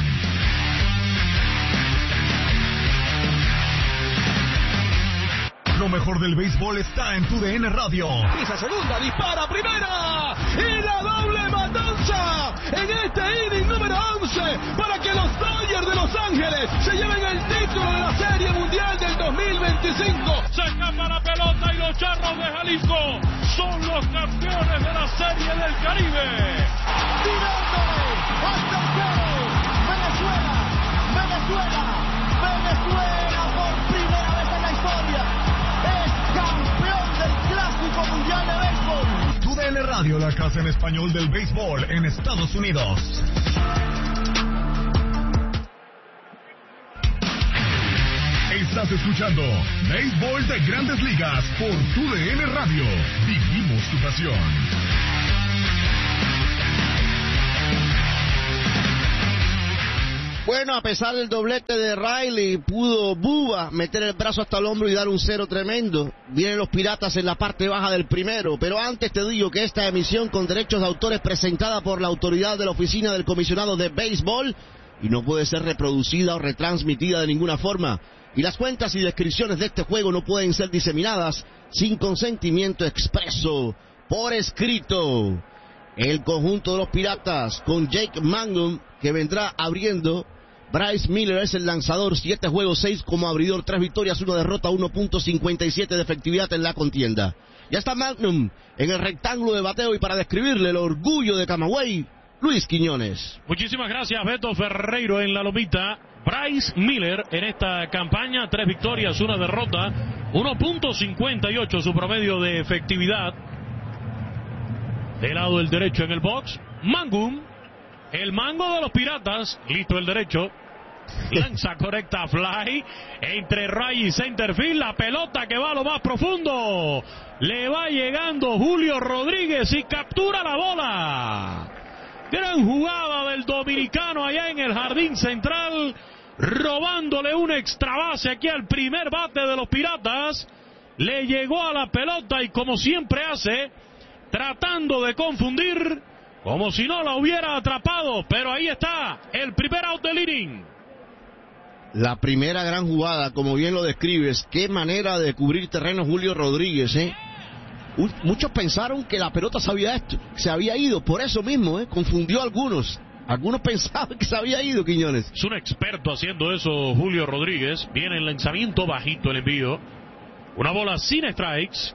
mejor del béisbol está en tu D N Radio. Pisa segunda, dispara primera y la doble matanza en este inning número once para que los Dodgers de Los Ángeles se lleven el título de la Serie Mundial del dos mil veinticinco. Se escapa la pelota y los Charros de Jalisco son los campeones de la Serie del Caribe. Tirándole hasta el cielo. Venezuela, Venezuela, Venezuela por primera vez en la historia es campeón del Clásico Mundial de Béisbol. Tu D N Radio, la casa en español del béisbol en Estados Unidos. Estás escuchando Béisbol de Grandes Ligas por Tu D N Radio. Vivimos tu pasión. Bueno, a pesar del doblete de Riley, pudo Bubba meter el brazo hasta el hombro y dar un cero tremendo. Vienen los Piratas en la parte baja del primero, pero antes te digo que esta emisión con derechos de autor es presentada por la autoridad de la Oficina del Comisionado de Béisbol y no puede ser reproducida o retransmitida de ninguna forma. Y las cuentas y descripciones de este juego no pueden ser diseminadas sin consentimiento expreso por escrito. El conjunto de los Piratas con Jake Mangum, que vendrá abriendo. Bryce Miller es el lanzador, siete juegos, seis como abridor, tres victorias, una derrota, uno punto cincuenta y siete de efectividad en la contienda. Ya está Magnum en el rectángulo de bateo y para describirle el orgullo de Camagüey, Luis Quiñones. Muchísimas gracias, Beto Ferreiro en la lomita. Bryce Miller en esta campaña, tres victorias, una derrota, uno punto cincuenta y ocho su promedio de efectividad. Del lado del derecho en el box, Mangum, el mango de los Piratas, listo el derecho, lanza correcta fly, entre Ray y centerfield, la pelota que va a lo más profundo, le va llegando Julio Rodríguez y captura la bola. Gran jugada del dominicano allá en el jardín central, robándole un extra base aquí al primer bate de los Piratas, le llegó a la pelota y como siempre hace, tratando de confundir, como si no la hubiera atrapado, pero ahí está, el primer out del inning. La primera gran jugada, como bien lo describes, qué manera de cubrir terreno Julio Rodríguez, ¿eh? Muchos pensaron que la pelota se había, hecho, se había ido, por eso mismo, ¿eh? Confundió a algunos. Algunos pensaban que se había ido, Quiñones. Es un experto haciendo eso, Julio Rodríguez. Viene el lanzamiento bajito, el envío. Una bola sin strikes.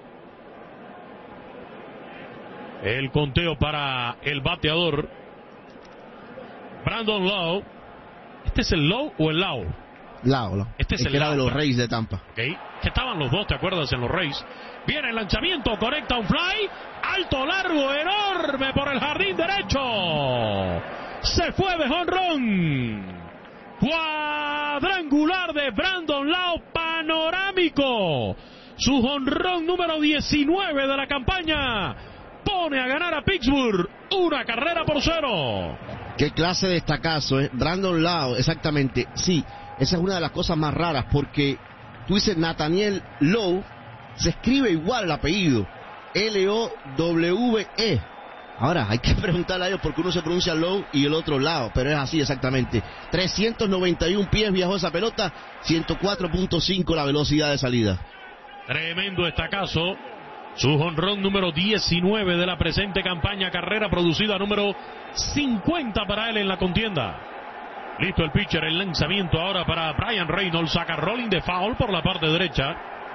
El conteo para el bateador Brandon Lowe. ¿Este es el Lowe o el Lau? Lau, Lau. Este es el el que era Lau, de los Reyes de Tampa. Okay. Que estaban los dos, ¿te acuerdas? En los Reyes. Viene el lanzamiento, conecta un fly. Alto, largo, enorme por el jardín derecho. Se fue de jonrón. Cuadrangular de Brandon Lowe, panorámico. Su jonrón número diecinueve de la campaña. Pone a ganar a Pittsburgh una carrera por cero. Qué clase de destacazo, ¿eh? Brandon Lowe, exactamente. Sí, esa es una de las cosas más raras porque tú dices Nathaniel Lowe, se escribe igual el apellido, L O W E. Ahora, hay que preguntarle a ellos porque uno se pronuncia Lowe y el otro Lowe, pero es así exactamente. trescientos noventa y uno pies viajó esa pelota, ciento cuatro punto cinco la velocidad de salida. Tremendo estacazo. Su jonrón número diecinueve de la presente campaña, carrera producida número cincuenta para él en la contienda. Listo el pitcher, el lanzamiento ahora para Brian Reynolds, saca rolling de foul por la parte derecha.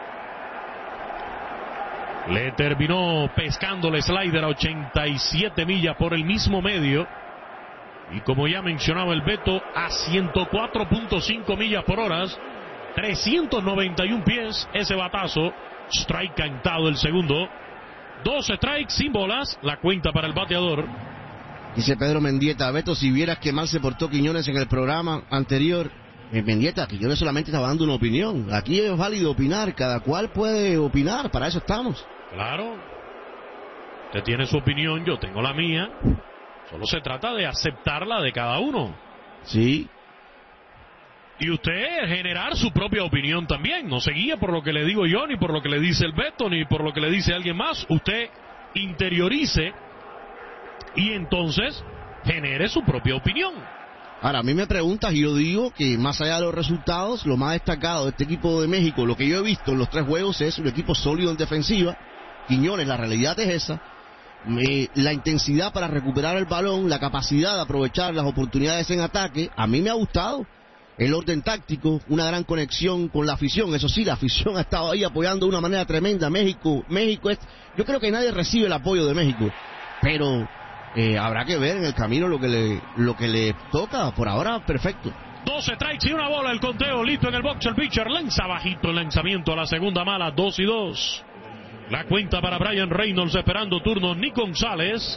Le terminó pescando el slider a ochenta y siete millas por el mismo medio. Y como ya mencionaba el Beto, a ciento cuatro punto cinco millas por hora, trescientos noventa y uno pies ese batazo. Strike cantado el segundo. Dos strikes sin bolas, la cuenta para el bateador. Dice Pedro Mendieta, Beto, si vieras que mal se portó Quiñones en el programa anterior. Eh, Mendieta, Quiñones solamente estaba dando una opinión. Aquí es válido opinar, cada cual puede opinar, para eso estamos. Claro. Usted tiene su opinión, yo tengo la mía. Solo se trata de aceptarla de cada uno. Sí. Y usted generar su propia opinión también. No se guíe por lo que le digo yo, ni por lo que le dice el Beto, ni por lo que le dice alguien más. Usted interiorice y entonces genere su propia opinión. Ahora, a mí me preguntas y yo digo que más allá de los resultados, lo más destacado de este equipo de México, lo que yo he visto en los tres juegos es un equipo sólido en defensiva. Quiñones, la realidad es esa. Me, la intensidad para recuperar el balón, la capacidad de aprovechar las oportunidades en ataque, a mí me ha gustado. El orden táctico, una gran conexión con la afición. Eso sí, la afición ha estado ahí apoyando de una manera tremenda. México, México es, yo creo que nadie recibe el apoyo de México, pero eh, habrá que ver en el camino lo que le, lo que le toca. Por ahora, perfecto. doce strikes y una bola, el conteo listo en el box. El pitcher lanza bajito el lanzamiento a la segunda mala, dos y dos. La cuenta para Brian Reynolds, esperando turno Nick González.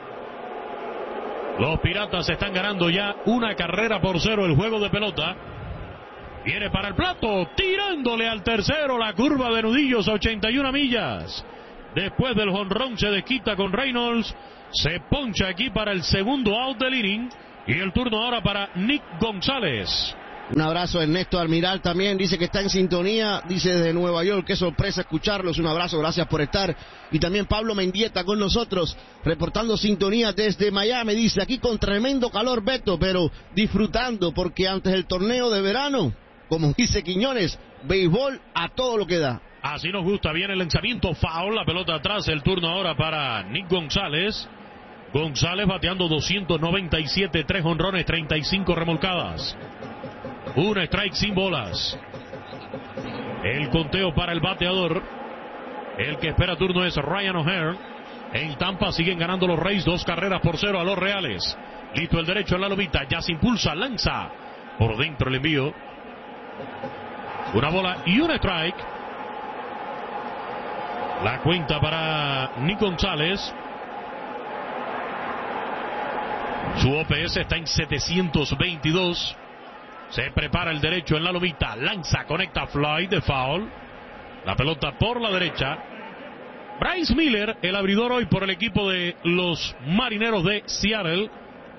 Los Piratas están ganando ya una carrera por cero el juego de pelota. Viene para el plato, tirándole al tercero, la curva de nudillos a ochenta y una millas. Después del jonrón se desquita con Reynolds. Se poncha aquí para el segundo out del inning. Y el turno ahora para Nick González. Un abrazo a Ernesto Almiral también, dice que está en sintonía, dice desde Nueva York, qué sorpresa escucharlos, un abrazo, gracias por estar. Y también Pablo Mendieta con nosotros, reportando sintonía desde Miami, dice aquí con tremendo calor, Beto, pero disfrutando porque antes del torneo de verano, como dice Quiñones, béisbol a todo lo que da. Así nos gusta, viene el lanzamiento foul, la pelota atrás, el turno ahora para Nick González. González bateando doscientos noventa y siete, tres jonrones, treinta y cinco remolcadas. Un strike sin bolas. El conteo para el bateador. El que espera turno es Ryan O'Hearn. En Tampa siguen ganando los Rays, dos carreras por cero a los Reales. Listo el derecho en la lomita, ya se impulsa, lanza. Por dentro el envío. Una bola y un strike. La cuenta para Nick González. Su O P S está en setecientos veintidós. Se prepara el derecho en la lomita, lanza, conecta, fly de foul. La pelota por la derecha. Bryce Miller, el abridor hoy por el equipo de los Marineros de Seattle.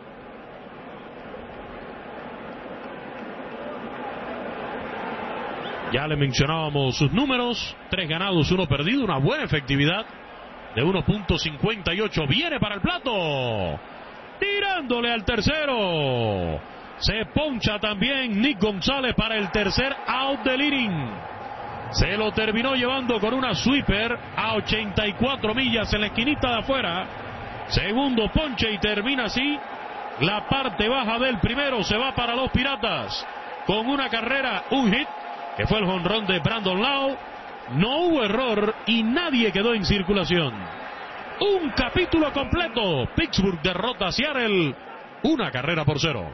Ya le mencionábamos sus números, tres ganados, uno perdido, una buena efectividad de uno punto cincuenta y ocho. Viene para el plato, tirándole al tercero. Se poncha también Nick González para el tercer out del inning. Se lo terminó llevando con una sweeper a ochenta y cuatro millas en la esquinita de afuera. Segundo ponche y termina así. La parte baja del primero se va para los Piratas. Con una carrera, un hit, que fue el jonrón de Brandon Lowe. No hubo error y nadie quedó en circulación. Un capítulo completo. Pittsburgh derrota a Seattle. Una carrera por cero.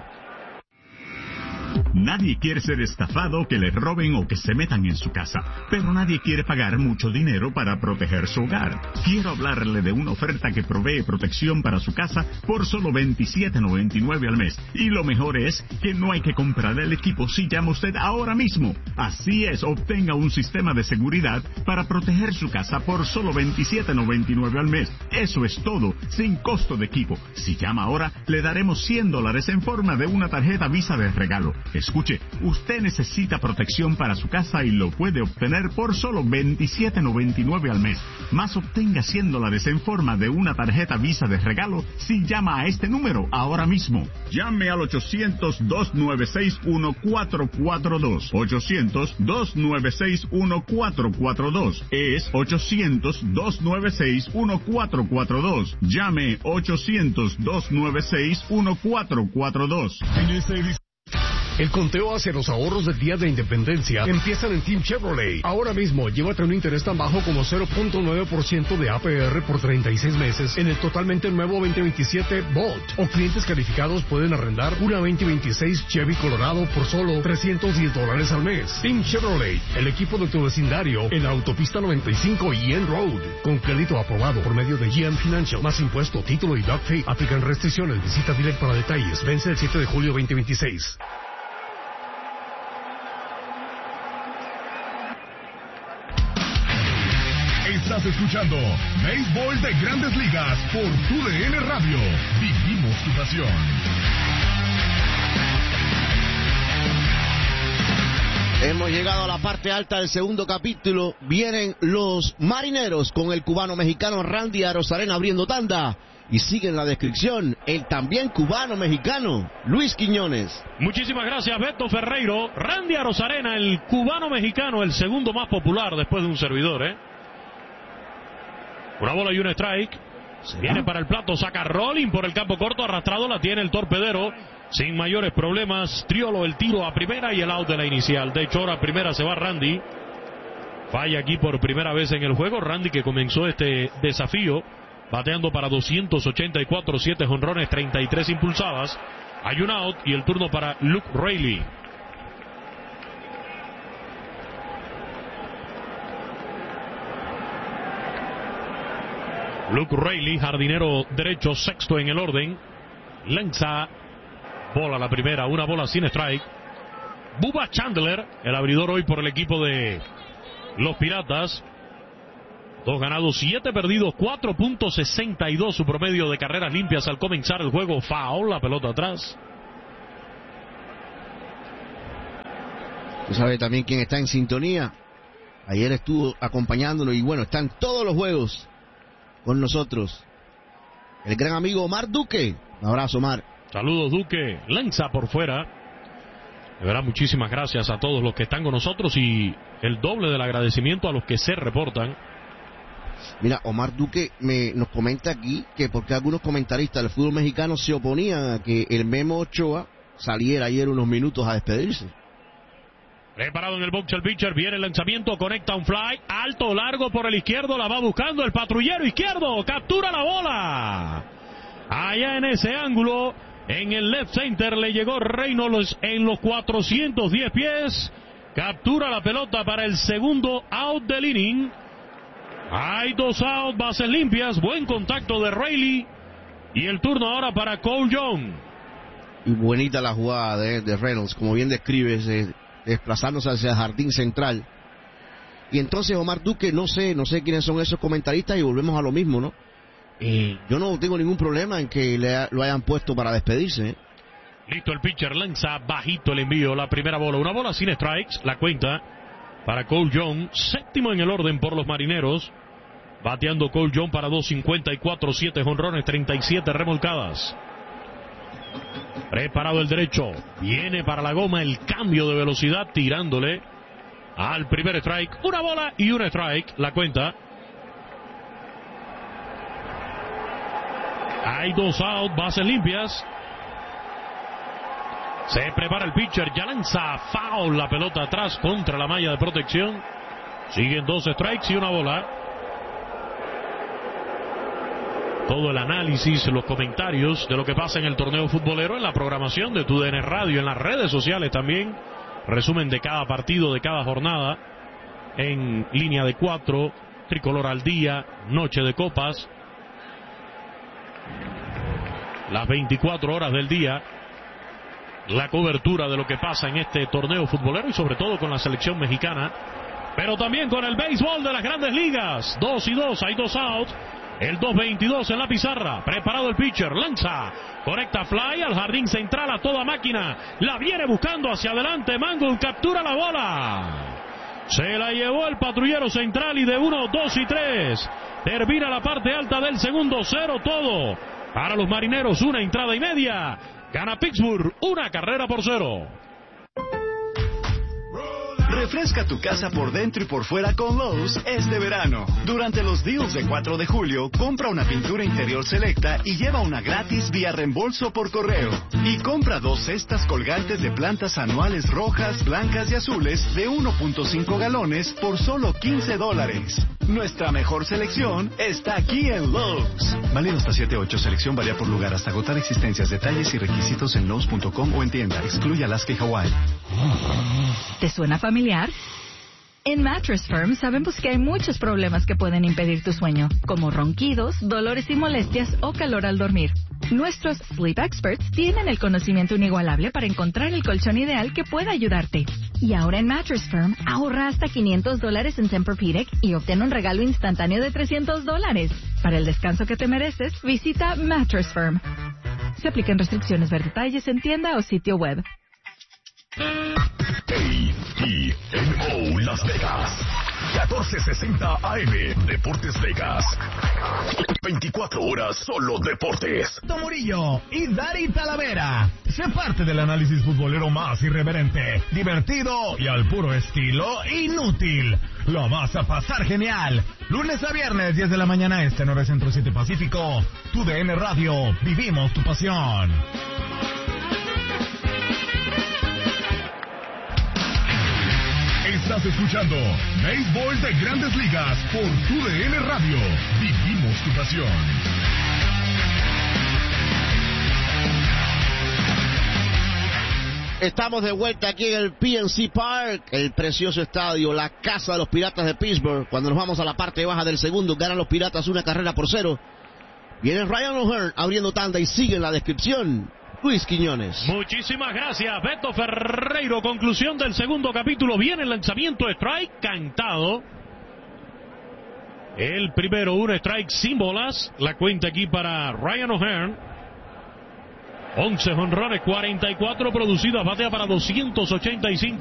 Nadie quiere ser estafado, que le roben o que se metan en su casa, pero nadie quiere pagar mucho dinero para proteger su hogar. Quiero hablarle de una oferta que provee protección para su casa por solo veintisiete noventa y nueve al mes. Y lo mejor es que no hay que comprar el equipo si llama usted ahora mismo. Así es, obtenga un sistema de seguridad para proteger su casa por solo veintisiete noventa y nueve al mes. Eso es todo, sin costo de equipo. Si llama ahora, le daremos cien dólares en forma de una tarjeta Visa de regalo. Escuche, usted necesita protección para su casa y lo puede obtener por solo veintisiete noventa y nueve al mes. Más obtenga cien dólares en forma de una tarjeta Visa de regalo si llama a este número ahora mismo. Llame al ochocientos, dos nueve seis, uno cuatro cuatro dos. ochocientos, dos nueve seis, uno cuatro cuatro dos. Es ochocientos, dos nueve seis, uno cuatro cuatro dos. Llame ochocientos, dos nueve seis, uno cuatro cuatro dos. En esta edición, el conteo hacia los ahorros del Día de Independencia empiezan en Team Chevrolet. Ahora mismo, llévate un interés tan bajo como cero punto nueve por ciento de A P R por treinta y seis meses en el totalmente nuevo veinte veintisiete Bolt. O clientes calificados pueden arrendar una veinte veintiséis Chevy Colorado por solo trescientos diez dólares al mes. Team Chevrolet, el equipo de tu vecindario en la autopista noventa y cinco y N Road. Con crédito aprobado por medio de G M Financial. Más impuesto, título y doc fee. Aplican restricciones. Visita Direct para detalles. Vence el siete de julio veinte veintiséis. Estás escuchando Béisbol de Grandes Ligas por Tu D N Radio. Vivimos tu pasión. Hemos llegado a la parte alta del segundo capítulo. Vienen los Marineros con el cubano mexicano Randy Arozarena abriendo tanda. Y sigue en la descripción el también cubano-mexicano Luis Quiñones. Muchísimas gracias, Beto Ferreiro. Randy Arozarena, el cubano-mexicano, el segundo más popular después de un servidor, ¿eh? Una bola y un strike. ¿Será? Viene para el plato, saca rolling por el campo corto, arrastrado, la tiene el torpedero. Sin mayores problemas, Triolo el tiro a primera y el out de la inicial. De hecho, ahora a primera se va Randy. Falla aquí por primera vez en el juego. Randy, que comenzó este desafío bateando para doscientos ochenta y cuatro, siete jonrones, treinta y tres impulsadas. Hay un out y el turno para Luke Raley. Luke Raley, jardinero derecho, sexto en el orden. Lanza bola la primera, una bola sin strike. Bubba Chandler, el abridor hoy por el equipo de los Piratas. Dos ganados, siete perdidos, cuatro punto sesenta y dos su promedio de carreras limpias al comenzar el juego. Foul, la pelota atrás. Tú sabes también quién está en sintonía. Ayer estuvo acompañándonos y bueno, están todos los juegos con nosotros. El gran amigo Omar Duque. Un abrazo, Omar. Saludos, Duque. Lanza por fuera. De verdad, muchísimas gracias a todos los que están con nosotros y el doble del agradecimiento a los que se reportan. Mira, Omar Duque me, nos comenta aquí que porque algunos comentaristas del fútbol mexicano se oponían a que el Memo Ochoa saliera ayer unos minutos a despedirse. Preparado en el box el pitcher, viene el lanzamiento, conecta un fly, alto, largo por el izquierdo, la va buscando el patrullero izquierdo, captura la bola. Allá en ese ángulo, en el left center, le llegó Reynolds en los cuatrocientos diez pies, captura la pelota para el segundo out del inning. Hay dos out, bases limpias, buen contacto de Raley y el turno ahora para Cole Young. Y bonita la jugada de, de Reynolds, como bien describes, eh, desplazándose hacia el jardín central. Y entonces Omar Duque, no sé, no sé quiénes son esos comentaristas y volvemos a lo mismo, ¿no? Eh, yo no tengo ningún problema en que le, lo hayan puesto para despedirse, ¿eh? Listo el pitcher, lanza bajito el envío, la primera bola, una bola sin strikes, la cuenta para Cole Young, séptimo en el orden por los Marineros. Bateando Cole Young para dos cincuenta y cuatro, siete jonrones, treinta y siete remolcadas. Preparado el derecho, viene para la goma el cambio de velocidad tirándole al primer strike, una bola y un strike, la cuenta. Hay dos out, bases limpias. Se prepara el pitcher, ya lanza foul, la pelota atrás contra la malla de protección. Siguen dos strikes y una bola. Todo el análisis, los comentarios de lo que pasa en el torneo futbolero, en la programación de T U D N Radio, en las redes sociales también. Resumen de cada partido, de cada jornada, en línea de cuatro, Tricolor al día, Noche de Copas. Las veinticuatro horas del día, la cobertura de lo que pasa en este torneo futbolero y sobre todo con la selección mexicana, pero también con el béisbol de las grandes ligas. Dos y dos, hay dos outs. El dos veintidós en la pizarra. Preparado el pitcher. Lanza. Conecta fly al jardín central a toda máquina. La viene buscando hacia adelante. Mangold captura la bola. Se la llevó el patrullero central y de uno, dos y tres. Termina la parte alta del segundo. Cero todo. Para los Marineros una entrada y media. Gana Pittsburgh una carrera por cero. Refresca tu casa por dentro y por fuera con Lowe's este verano. Durante los deals de cuatro de julio, compra una pintura interior selecta y lleva una gratis vía reembolso por correo. Y compra dos cestas colgantes de plantas anuales rojas, blancas y azules de uno punto cinco galones por solo quince dólares. Nuestra mejor selección está aquí en Lowe's. Válido hasta siete ocho. Selección varía por lugar hasta agotar existencias. Detalles y requisitos en Lowe's punto com o en tienda. Excluye Alaska y Hawái. ¿Te suena familiar? En Mattress Firm sabemos que hay muchos problemas que pueden impedir tu sueño, como ronquidos, dolores y molestias o calor al dormir. Nuestros Sleep Experts tienen el conocimiento inigualable para encontrar el colchón ideal que pueda ayudarte. Y ahora en Mattress Firm, ahorra hasta quinientos dólares en Tempur-Pedic y obtén un regalo instantáneo de trescientos dólares. Para el descanso que te mereces, visita Mattress Firm. Se aplican restricciones, ver detalles en tienda o sitio web. A E N O Las Vegas, catorce sesenta A M, Deportes Vegas. veinticuatro horas solo deportes. Murillo y Dari Talavera. Sé parte del análisis futbolero más irreverente, divertido y al puro estilo inútil. Lo vas a pasar genial. Lunes a viernes, diez de la mañana este, nueve Centro siete Pacífico. Tu D N Radio, vivimos tu pasión. Estás escuchando Béisbol de Grandes Ligas por Tu D N Radio. Vivimos tu pasión. Estamos de vuelta aquí en el P N C Park, el precioso estadio, la casa de los Piratas de Pittsburgh. Cuando nos vamos a la parte baja del segundo, ganan los Piratas una carrera por cero. Viene Ryan O'Hearn abriendo tanda y sigue en la descripción Luis Quiñones. Muchísimas gracias, Beto Ferreiro. Conclusión del segundo capítulo. Viene el lanzamiento, strike cantado. El primero, un strike sin bolas. La cuenta aquí para Ryan O'Hearn. once jonrones, cuarenta y cuatro producidas, batea para doscientos ochenta y cinco.